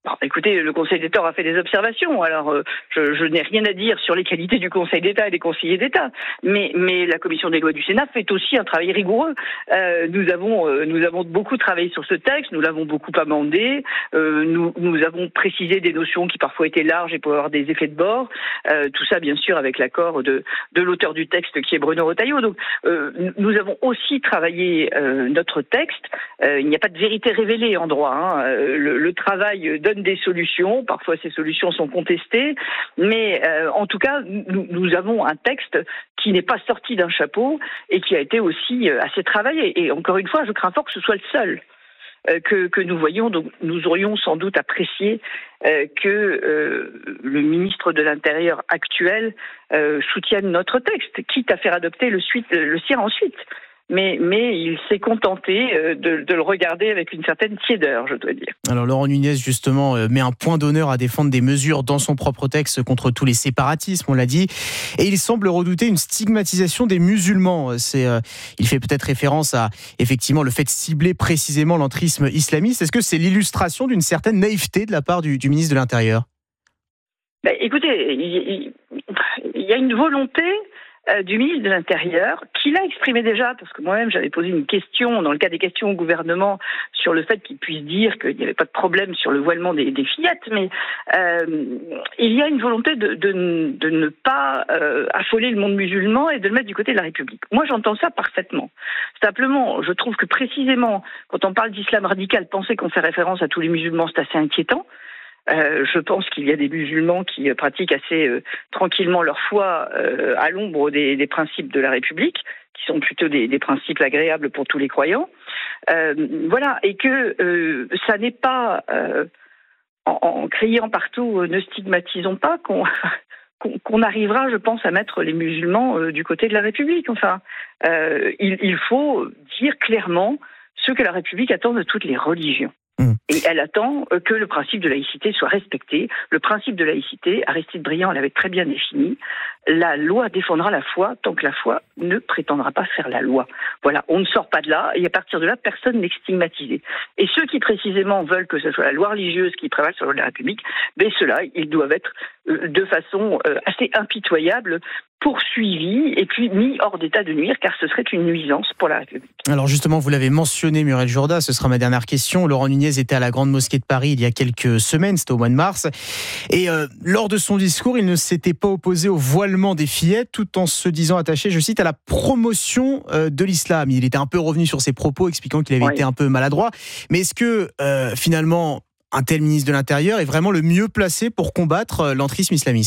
Écoutez, le Conseil d'État a fait des observations. Alors, je n'ai rien à dire sur les qualités du Conseil d'État et des conseillers d'État. Mais la Commission des lois du Sénat fait aussi un travail rigoureux. Nous avons beaucoup travaillé sur ce texte. Nous l'avons beaucoup amendé. Nous avons précisé des notions qui parfois étaient larges et pouvaient avoir des effets de bord. Tout ça, bien sûr, avec l'accord de l'auteur du texte, qui est Bruno Retailleau. Donc, nous avons aussi travaillé notre texte. Il n'y a pas de vérité révélée en droit. Hein. Le travail donne des solutions, parfois ces solutions sont contestées, mais en tout cas, nous avons un texte qui n'est pas sorti d'un chapeau et qui a été aussi assez travaillé. Et encore une fois, je crains fort que ce soit le seul que nous voyons. Donc, nous aurions sans doute apprécié que le ministre de l'Intérieur actuel soutienne notre texte, quitte à faire adopter le sien ensuite. Mais il s'est contenté de le regarder avec une certaine tiédeur, je dois dire. Alors Laurent Nunez, justement, met un point d'honneur à défendre des mesures dans son propre texte contre tous les séparatismes, on l'a dit. Et il semble redouter une stigmatisation des musulmans. Il fait peut-être référence à, effectivement, le fait de cibler précisément l'entrisme islamiste. Est-ce que c'est l'illustration d'une certaine naïveté de la part du ministre de l'Intérieur ? Écoutez, il y a une volonté du ministre de l'Intérieur, qu'il a exprimé déjà, parce que moi-même j'avais posé une question, dans le cas des questions au gouvernement, sur le fait qu'il puisse dire qu'il n'y avait pas de problème sur le voilement des fillettes, mais il y a une volonté de ne pas affoler le monde musulman et de le mettre du côté de la République. Moi j'entends ça parfaitement. Simplement, je trouve que précisément, quand on parle d'islam radical, penser qu'on fait référence à tous les musulmans, c'est assez inquiétant. Je pense qu'il y a des musulmans qui pratiquent assez tranquillement leur foi à l'ombre des principes de la République, qui sont plutôt des principes agréables pour tous les croyants. Voilà, et que ça n'est pas en criant partout ne stigmatisons pas qu'on arrivera, je pense, à mettre les musulmans du côté de la République. Enfin, il faut dire clairement ce que la République attend de toutes les religions. Et elle attend que le principe de laïcité soit respecté. Le principe de laïcité, Aristide Briand l'avait très bien défini, la loi défendra la foi tant que la foi ne prétendra pas faire la loi. Voilà, on ne sort pas de là, et à partir de là, personne n'est stigmatisé. Et ceux qui précisément veulent que ce soit la loi religieuse qui prévale sur la République, ceux-là, ils doivent être de façon assez impitoyable poursuivis et puis mis hors d'état de nuire, car ce serait une nuisance pour la République. Alors justement, vous l'avez mentionné, Muriel Jourda, ce sera ma dernière question. Laurent Nunez était à la Grande Mosquée de Paris il y a quelques semaines, c'était au mois de mars, et lors de son discours, il ne s'était pas opposé au voilement des fillettes, tout en se disant attaché, je cite, à la promotion de l'islam. Il était un peu revenu sur ses propos, expliquant qu'il avait été un peu maladroit. Mais est-ce que finalement, un tel ministre de l'Intérieur est vraiment le mieux placé pour combattre l'entrisme islamiste ?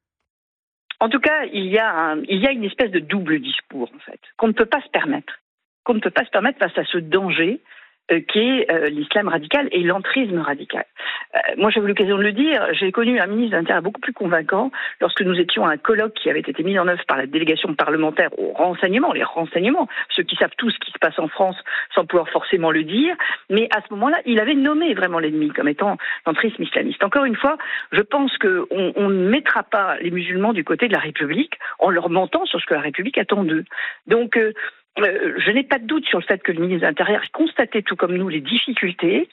En tout cas, il y a une espèce de double discours, en fait, qu'on ne peut pas se permettre. Qu'on ne peut pas se permettre face à ce danger qu'est l'islam radical et l'entrisme radical. Moi, j'ai eu l'occasion de le dire, j'ai connu un ministre de l'Intérieur beaucoup plus convaincant lorsque nous étions à un colloque qui avait été mis en œuvre par la délégation parlementaire aux renseignements, ceux qui savent tout ce qui se passe en France sans pouvoir forcément le dire, mais à ce moment-là, il avait nommé vraiment l'ennemi comme étant l'entrisme islamiste. Encore une fois, je pense qu'on ne mettra pas les musulmans du côté de la République en leur mentant sur ce que la République attend d'eux. Donc, je n'ai pas de doute sur le fait que le ministre de l'Intérieur ait constaté, tout comme nous, les difficultés.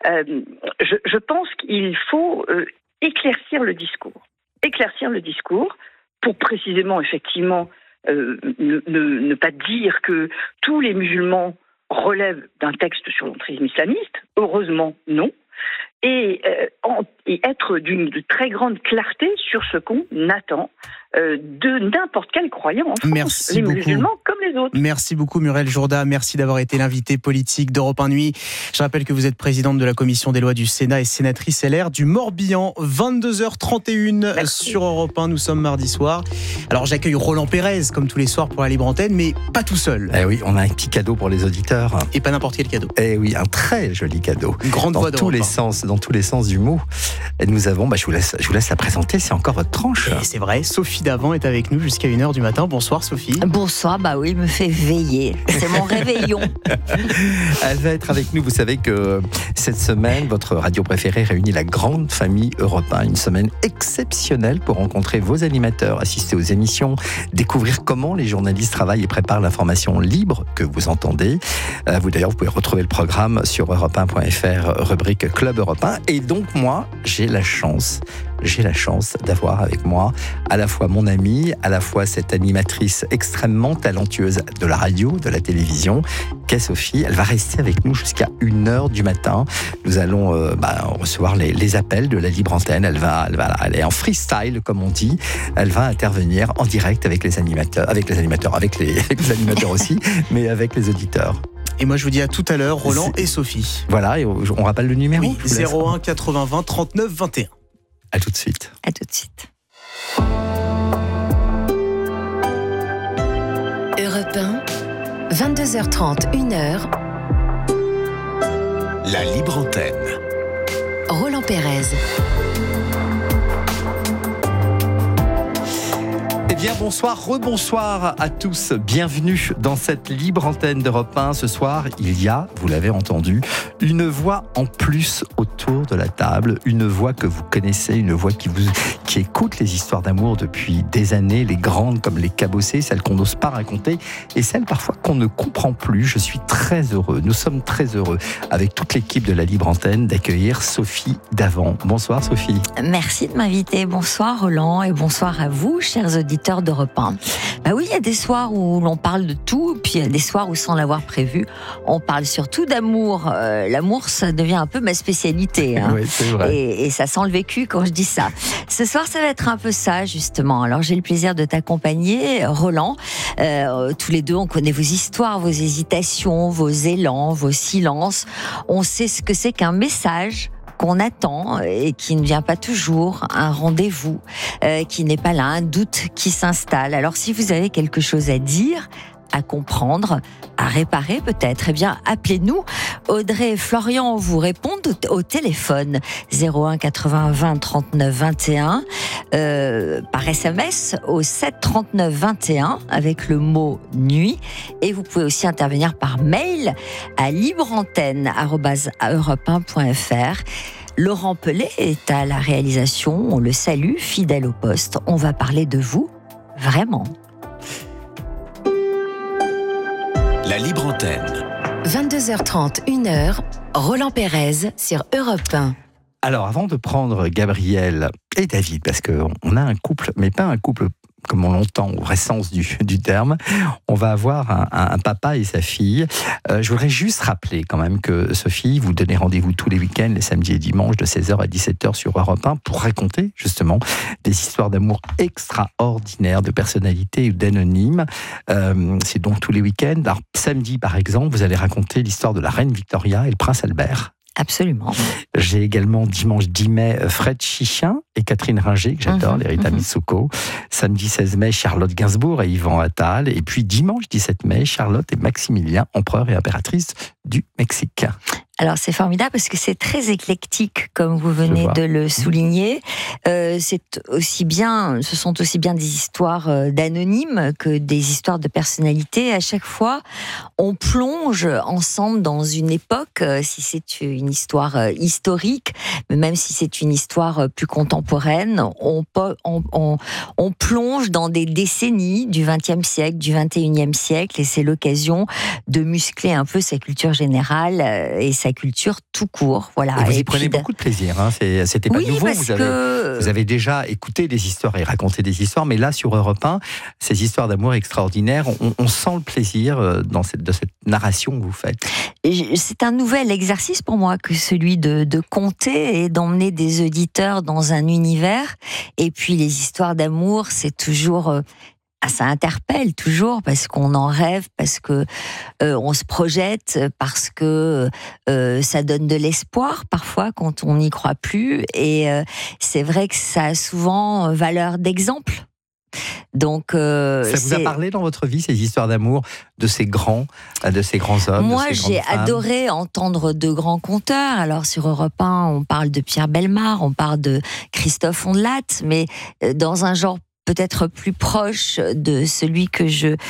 Je pense qu'il faut éclaircir le discours pour précisément, effectivement, ne pas dire que tous les musulmans relèvent d'un texte sur l'entrisme islamiste. Heureusement, non. Et être de très grande clarté sur ce qu'on attend de n'importe quel croyant en France, Merci beaucoup. Musulmans comme les autres. Merci beaucoup Muriel Jourda, merci d'avoir été l'invité politique d'Europe 1 Nuit. Je rappelle que vous êtes présidente de la commission des lois du Sénat et sénatrice LR du Morbihan. 22h31 sur Europe 1, nous sommes mardi soir. Alors j'accueille Roland Pérez comme tous les soirs pour la libre antenne, mais pas tout seul. Eh oui, on a un petit cadeau pour les auditeurs. Et pas n'importe quel cadeau. Eh oui, un très joli cadeau. Une grande voix d'Europe 1. Dans tous les sens du mot. Et nous avons, je vous laisse la présenter, c'est encore votre tranche. Et c'est vrai, Sophie Sophie Davant est avec nous jusqu'à 1h du matin. Bonsoir Sophie. Bonsoir, bah oui, il me fait veiller. C'est mon réveillon. Elle va être avec nous. Vous savez que cette semaine, votre radio préférée réunit la grande famille Europe 1. Une semaine exceptionnelle pour rencontrer vos animateurs, assister aux émissions, découvrir comment les journalistes travaillent et préparent l'information libre que vous entendez. Vous pouvez retrouver le programme sur europe1.fr, rubrique Club Europe 1. Et donc moi, j'ai la chance d'avoir avec moi à la fois mon amie, à la fois cette animatrice extrêmement talentueuse de la radio, de la télévision, qu'est Sophie. Elle va rester avec nous jusqu'à 1h du matin. Nous allons recevoir les appels de la libre antenne. Elle est en freestyle, comme on dit. Elle va intervenir en direct avec les animateurs aussi, mais avec les auditeurs. Et moi je vous dis à tout à l'heure, Roland et Sophie. Voilà, et on rappelle le numéro. Oui, 01 80 20 39 21. À tout de suite. À tout de suite. Europe 1, 22h30, 1h. La libre antenne. Roland Pérez. Eh bien, bonsoir, rebonsoir à tous. Bienvenue dans cette libre antenne d'Europe 1. Ce soir, il y a, vous l'avez entendu, une voix en plus autour de la table. Une voix que vous connaissez, une voix qui écoute les histoires d'amour depuis des années, les grandes comme les cabossées, celles qu'on n'ose pas raconter et celles parfois qu'on ne comprend plus. Je suis très heureux, nous sommes très heureux, avec toute l'équipe de la libre antenne, d'accueillir Sophie Davant. Bonsoir Sophie. Merci de m'inviter. Bonsoir Roland et bonsoir à vous, chers auditeurs d'Europe 1. Bah oui, il y a des soirs où l'on parle de tout, puis il y a des soirs où, sans l'avoir prévu, on parle surtout d'amour. L'amour, ça devient un peu ma spécialité. Hein. Oui, c'est vrai. Et ça sent le vécu quand je dis ça. Ce soir, ça va être un peu ça, justement. Alors, j'ai le plaisir de t'accompagner, Roland. Tous les deux, on connaît vos histoires, vos hésitations, vos élans, vos silences. On sait ce que c'est qu'un message qu'on attend et qui ne vient pas toujours, un rendez-vous qui n'est pas là, un doute qui s'installe. Alors si vous avez quelque chose à dire, à comprendre, à réparer peut-être, eh bien appelez-nous. Audrey et Florian vous répondent au téléphone 01 80 20 39 21 par SMS au 7 39 21 avec le mot nuit, et vous pouvez aussi intervenir par mail à libreantenne@europe1.fr. Laurent Pellet est à la réalisation, on le salue, fidèle au poste. On va parler de vous, vraiment. La libre antenne. 22h30, 1h, Roland Pérez sur Europe 1. Alors, avant de prendre Gabriel et David, parce qu'on a un couple, mais pas un couple comme on l'entend au vrai sens du terme, on va avoir un papa et sa fille. Je voudrais juste rappeler quand même que Sophie, vous donnez rendez-vous tous les week-ends, les samedis et dimanches, de 16h à 17h sur Europe 1 pour raconter justement des histoires d'amour extraordinaires, de personnalités ou d'anonymes. C'est donc tous les week-ends. Alors, samedi, par exemple, vous allez raconter l'histoire de la reine Victoria et le prince Albert. Absolument. J'ai également dimanche 10 mai Fred Chichin et Catherine Ringer, que j'adore, les Rita Mitsuko. Samedi 16 mai Charlotte Gainsbourg et Yvan Attal. Et puis dimanche 17 mai Charlotte et Maximilien, empereur et impératrice du Mexique. Alors c'est formidable parce que c'est très éclectique, comme vous venez de le souligner. Ce sont aussi bien des histoires d'anonymes que des histoires de personnalités. À chaque fois, on plonge ensemble dans une époque, si c'est une histoire historique, mais même si c'est une histoire plus contemporaine, on plonge dans des décennies du XXe siècle, du XXIe siècle, et c'est l'occasion de muscler un peu sa culture générale et sa culture tout court. Voilà. Et vous y prenez beaucoup de plaisir. Hein. C'était pas nouveau. Vous avez déjà écouté des histoires et raconté des histoires, mais là, sur Europe 1, ces histoires d'amour extraordinaires, on sent le plaisir de cette narration que vous faites. C'est un nouvel exercice pour moi que celui de conter et d'emmener des auditeurs dans un univers. Et puis les histoires d'amour, c'est toujours... ça interpelle toujours parce qu'on en rêve, parce que on se projette, parce que ça donne de l'espoir parfois quand on n'y croit plus. Et c'est vrai que ça a souvent valeur d'exemple. Donc, ça vous a parlé dans votre vie, ces histoires d'amour de ces grands hommes? Moi, j'ai adoré entendre de grands conteurs. Alors, sur Europe 1, on parle de Pierre Bellemare, on parle de Christophe Ondelat, mais dans un genre peut-être plus proche de celui que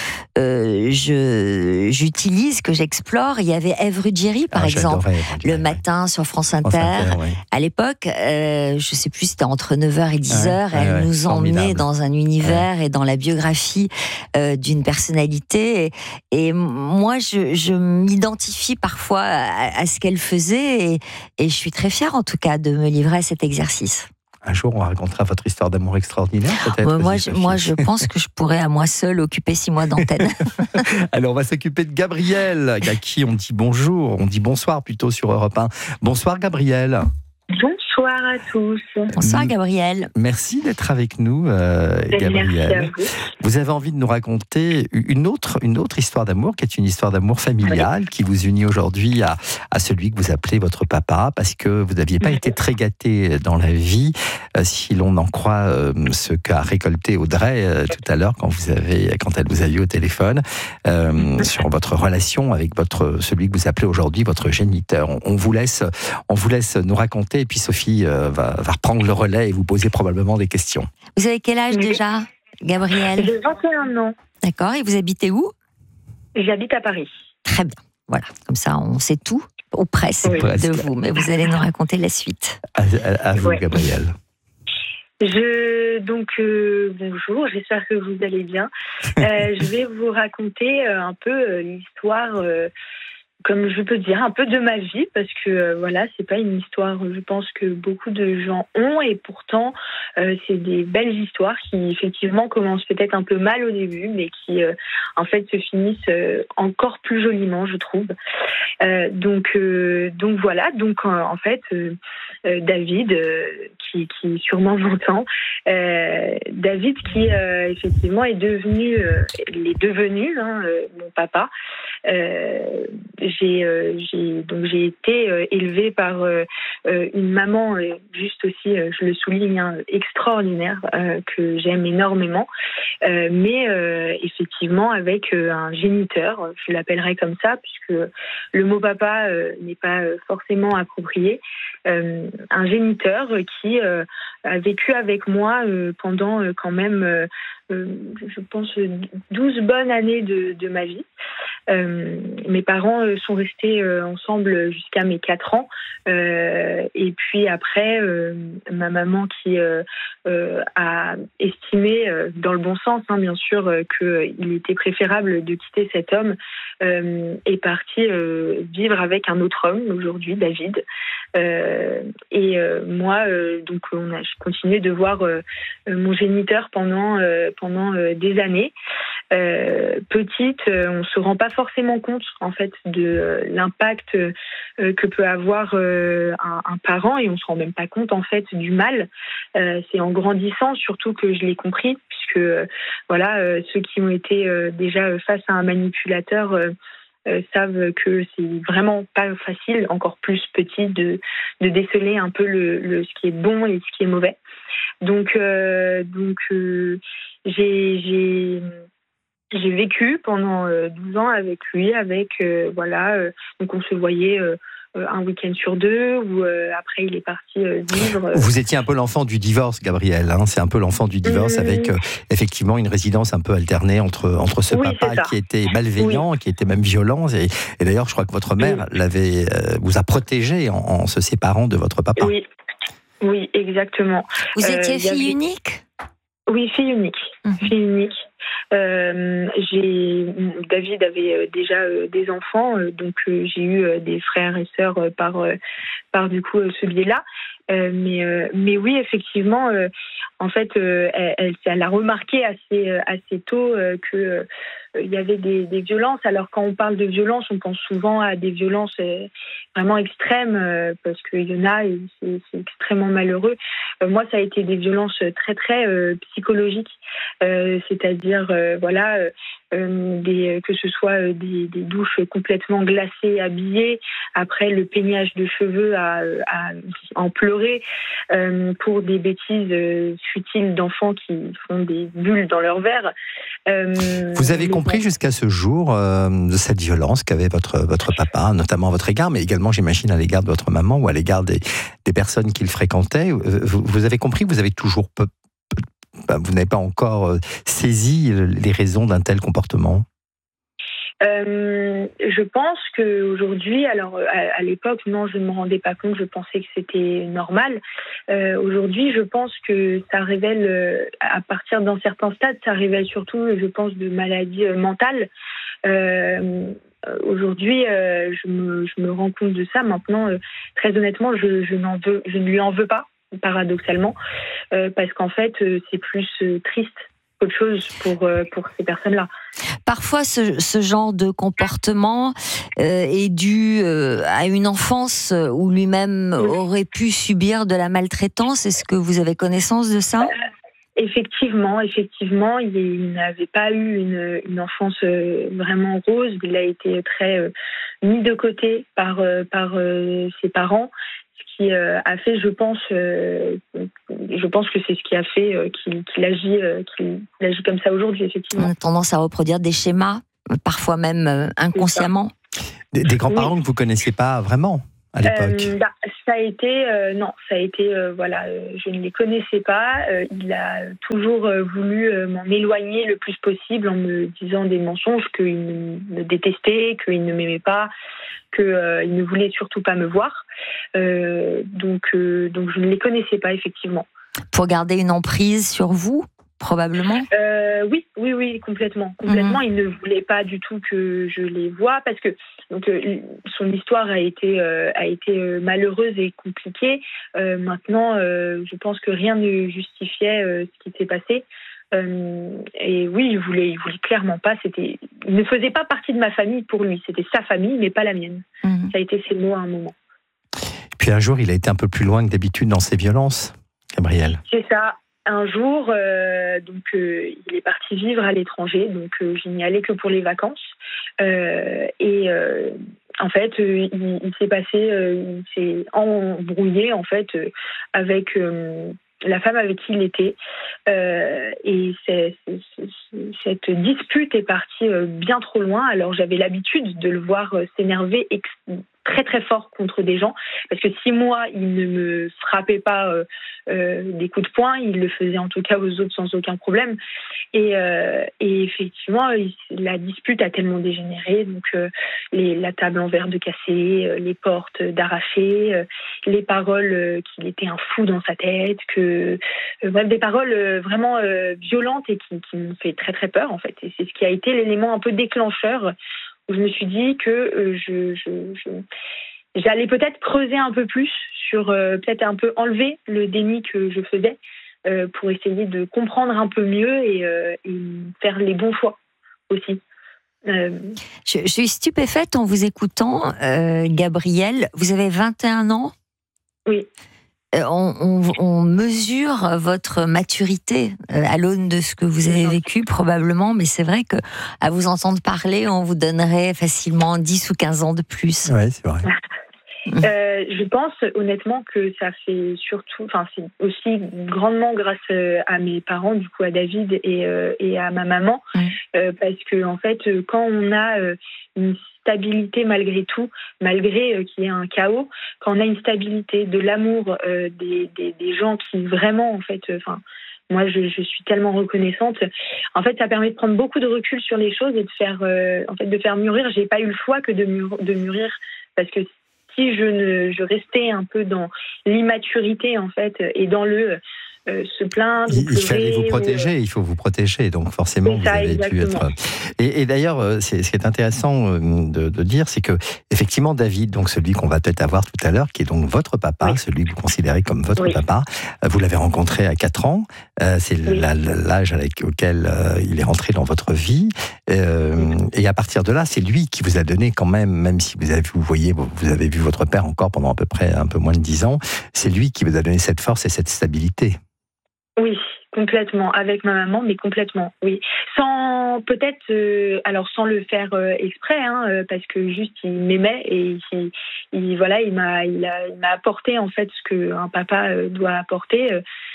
j'utilise, que j'explore. Il y avait Ève Ruggieri, par exemple, le matin sur France Inter. À l'époque, je ne sais plus, c'était entre 9h et 10h. Elle nous emmenait dans un univers et dans la biographie d'une personnalité. Et moi, je m'identifie parfois à ce qu'elle faisait. Et je suis très fière, en tout cas, de me livrer à cet exercice. Un jour, on racontera votre histoire d'amour extraordinaire, peut-être. Moi, je pense que je pourrais à moi seule occuper 6 mois d'antenne. Alors, on va s'occuper de Gabriel, à qui on dit bonjour, on dit bonsoir plutôt sur Europe 1. Bonsoir, Gabriel. Bonsoir à tous. Bonsoir, Gabriel. Merci d'être avec nous, Gabriel. Merci à vous. Vous avez envie de nous raconter une autre histoire d'amour, qui est une histoire d'amour familiale, qui vous unit aujourd'hui à celui que vous appelez votre papa, parce que vous n'aviez pas été très gâté dans la vie, si l'on en croit ce qu'a récolté Audrey tout à l'heure, quand elle vous a eu au téléphone, sur votre relation avec celui que vous appelez aujourd'hui votre géniteur. On vous laisse nous raconter, et puis Sophie va reprendre le relais et vous poser probablement des questions. Vous avez quel âge déjà, Gabriel? J'ai 21 ans. D'accord, et vous habitez où? J'habite à Paris. Très bien, voilà, comme ça on sait tout, ou presque, de vous, mais vous allez nous raconter la suite. À vous, Gabriel. Bonjour, j'espère que vous allez bien. Je vais vous raconter un peu l'histoire... comme je peux dire, un peu de ma vie, parce que c'est pas une histoire, je pense, que beaucoup de gens ont, et pourtant c'est des belles histoires qui effectivement commencent peut-être un peu mal au début, mais qui en fait se finissent encore plus joliment, je trouve. David, qui sûrement m'entend, David qui effectivement est devenu mon papa. J'ai été élevée par une maman, juste aussi, je le souligne, extraordinaire, que j'aime énormément, mais effectivement avec un géniteur, je l'appellerai comme ça, puisque le mot papa n'est pas forcément approprié, un géniteur qui a vécu avec moi pendant quand même, je pense, 12 bonnes années de ma vie. Mes parents sont restés ensemble jusqu'à mes 4 ans, et puis après ma maman qui a estimé, dans le bon sens bien sûr, qu'il était préférable de quitter cet homme, est partie vivre avec un autre homme, aujourd'hui David, moi donc on a continué de voir mon géniteur pendant des années. Petite, on se rend pas forcément compte en fait de l'impact que peut avoir un parent, et on se rend même pas compte en fait du mal. C'est en grandissant surtout que je l'ai compris, puisque ceux qui ont été déjà face à un manipulateur savent que c'est vraiment pas facile, encore plus petit, de déceler un peu ce qui est bon et ce qui est mauvais. Donc j'ai vécu pendant 12 ans avec lui, donc on se voyait un week-end sur 2, ou après il est parti vivre. Vous étiez un peu l'enfant du divorce, Gabriel, c'est un peu l'enfant du divorce, avec effectivement une résidence un peu alternée entre ce papa qui était malveillant, qui était même violent, et d'ailleurs je crois que votre mère vous a protégé en se séparant de votre papa. Oui, exactement. Vous étiez fille unique? Oui, fille unique. Fille unique. David avait déjà des enfants, donc j'ai eu des frères et sœurs par du coup ce biais-là. Mais oui, effectivement, en fait, elle a remarqué assez tôt que il y avait des violences. Alors quand on parle de violence, on pense souvent à des violences vraiment extrêmes, parce qu'il y en a et c'est extrêmement malheureux. Moi, ça a été des violences très très psychologiques, c'est-à-dire que ce soit des douches complètement glacées, habillées, après le peignage de cheveux à en pleurer, pour des bêtises futiles d'enfants qui font des bulles dans leur verre. Vous avez compris jusqu'à ce jour de cette violence qu'avait votre papa, notamment à votre égard, mais également, j'imagine, à l'égard de votre maman ou à l'égard des personnes qu'il fréquentait. Vous avez compris, vous avez toujours vous n'avez pas encore saisi les raisons d'un tel comportement? Je pense qu'aujourd'hui, alors à l'époque, non, je ne me rendais pas compte, je pensais que c'était normal. Aujourd'hui, je pense que ça révèle, à partir d'un certain stade, ça révèle surtout, je pense, de maladies mentales. Aujourd'hui, je me rends compte de ça. Maintenant, très honnêtement, je ne lui en veux pas, paradoxalement, parce qu'en fait, c'est plus triste qu'autre chose pour ces personnes-là. Parfois, ce genre de comportement est dû à une enfance où lui-même aurait pu subir de la maltraitance. Est-ce que vous avez connaissance de ça ? Effectivement, il n'avait pas eu une enfance vraiment rose. Il a été très mis de côté par ses parents. Ce qui a fait, je pense que c'est ce qui a fait qu'il agit comme ça aujourd'hui, effectivement. On a tendance à reproduire des schémas, parfois même inconsciemment. Des grands-parents que vous connaissiez pas vraiment à l'époque. Ça a été je ne les connaissais pas. Il a toujours voulu m'en éloigner le plus possible en me disant des mensonges, qu'il me détestait, qu'il ne m'aimait pas, qu'il ne voulait surtout pas me voir. Donc je ne les connaissais pas, effectivement. Pour garder une emprise sur vous, probablement. Oui, complètement. Il ne voulait pas du tout que je les voie parce que son histoire a été malheureuse et compliquée. Maintenant, je pense que rien ne justifiait ce qui s'est passé. Et oui, il voulait clairement pas. Il ne faisait pas partie de ma famille pour lui. C'était sa famille, mais pas la mienne. Ça a été ses mots à un moment. Et puis un jour, il a été un peu plus loin que d'habitude dans ses violences, Gabrielle. C'est ça. Un jour, il est parti vivre à l'étranger, donc je n'y allais que pour les vacances. En fait, il s'est passé, il s'est embrouillé en fait avec la femme avec qui il était, et cette dispute est partie bien trop loin. Alors j'avais l'habitude de le voir s'énerver très très fort contre des gens, parce que si moi il ne me frappait pas des coups de poing, il le faisait en tout cas aux autres sans aucun problème. Et effectivement, la dispute a tellement dégénéré, donc la table en verre de casser, les portes d'arracher, les paroles qu'il était un fou dans sa tête, bref, des paroles vraiment violentes et qui m'ont fait très très peur en fait. Et c'est ce qui a été l'élément un peu déclencheur où je me suis dit que j'allais peut-être creuser un peu plus sur, peut-être un peu enlever le déni que je faisais pour essayer de comprendre un peu mieux et faire les bons choix aussi. Je suis stupéfaite en vous écoutant, Gabrielle. Vous avez 21 ans ? Oui. On mesure votre maturité à l'aune de ce que vous avez vécu probablement, mais c'est vrai que à vous entendre parler, on vous donnerait facilement 10 ou 15 ans de plus. Oui, c'est vrai. Je pense honnêtement que ça fait surtout, c'est aussi grandement grâce à mes parents, du coup à David et à ma maman, parce que en fait quand on a une stabilité malgré tout, malgré qu'il y ait un chaos, quand on a une stabilité, de l'amour des gens qui vraiment en fait, moi je suis tellement reconnaissante. En fait, ça permet de prendre beaucoup de recul sur les choses et de faire mûrir. J'ai pas eu le choix que de mûrir, parce que si je restais un peu dans l'immaturité en fait et dans le se plaindre, il fallait vous protéger, il faut vous protéger, donc forcément vous avez dû être. Et d'ailleurs, ce qui est intéressant de dire, c'est que effectivement David, donc celui qu'on va peut-être avoir tout à l'heure, qui est donc votre papa, celui que vous considérez comme votre papa, vous l'avez rencontré à 4 ans, c'est l'âge auquel il est rentré dans votre vie, et à partir de là, c'est lui qui vous a donné quand même si vous avez vu votre père encore pendant à peu près un peu moins de 10 ans, c'est lui qui vous a donné cette force et cette stabilité. Oui, complètement, avec ma maman, mais complètement, oui. Sans le faire exprès, parce que juste il m'aimait et il m'a apporté en fait ce qu'un papa doit apporter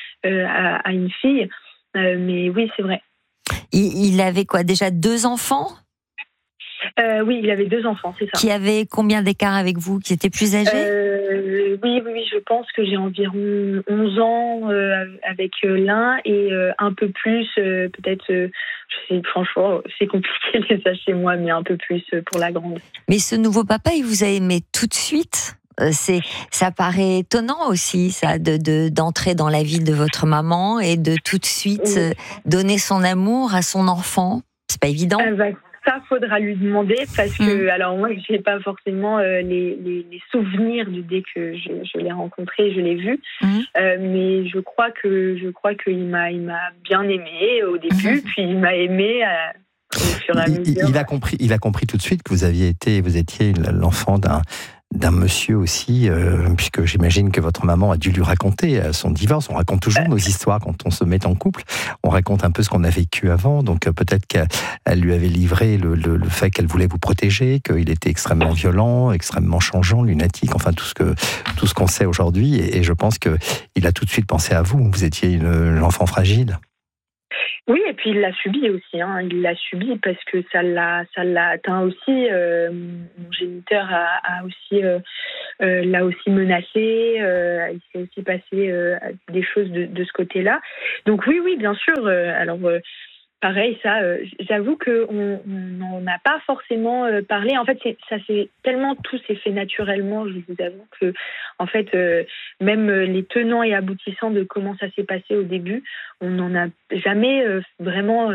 à une fille. Mais oui, c'est vrai. Il avait quoi, déjà 2 enfants ? Oui, il avait 2 enfants, c'est ça. Qui avaient combien d'écart avec vous? Qui étaient plus âgés? Oui, je pense que j'ai environ 11 ans avec l'un et un peu plus, peut-être, franchement, c'est compliqué les âges chez moi, mais un peu plus pour la grande. Mais ce nouveau papa, il vous a aimé tout de suite? Ça paraît étonnant aussi, ça, d'entrer dans la vie de votre maman et de tout de suite donner son amour à son enfant. C'est pas évident. Ça, faudra lui demander parce que, alors moi, je n'ai pas forcément les souvenirs dès que je l'ai rencontré, je l'ai vu, mais je crois qu'il m'a bien aimé au début, puis il m'a aimé. Au fur et à mesure. Il a compris tout de suite que vous étiez l'enfant d'un monsieur aussi, puisque j'imagine que votre maman a dû lui raconter son divorce. On raconte toujours nos histoires quand on se met en couple. On raconte un peu ce qu'on a vécu avant. Donc peut-être qu'elle lui avait livré le fait qu'elle voulait vous protéger, qu'il était extrêmement violent, extrêmement changeant, lunatique, enfin tout ce qu'on sait aujourd'hui. Et je pense qu'il a tout de suite pensé à vous. Vous étiez l'enfant fragile. Oui, et puis il l'a subi aussi. Il l'a subi parce que ça l'a atteint aussi. Mon géniteur l'a aussi menacé. Il s'est aussi passé des choses de ce côté-là. Donc oui, bien sûr. Alors pareil, ça, j'avoue qu'on n'en a pas forcément parlé. En fait, tout s'est fait naturellement. Je vous avoue que, en fait, même les tenants et aboutissants de comment ça s'est passé au début, on n'en a jamais vraiment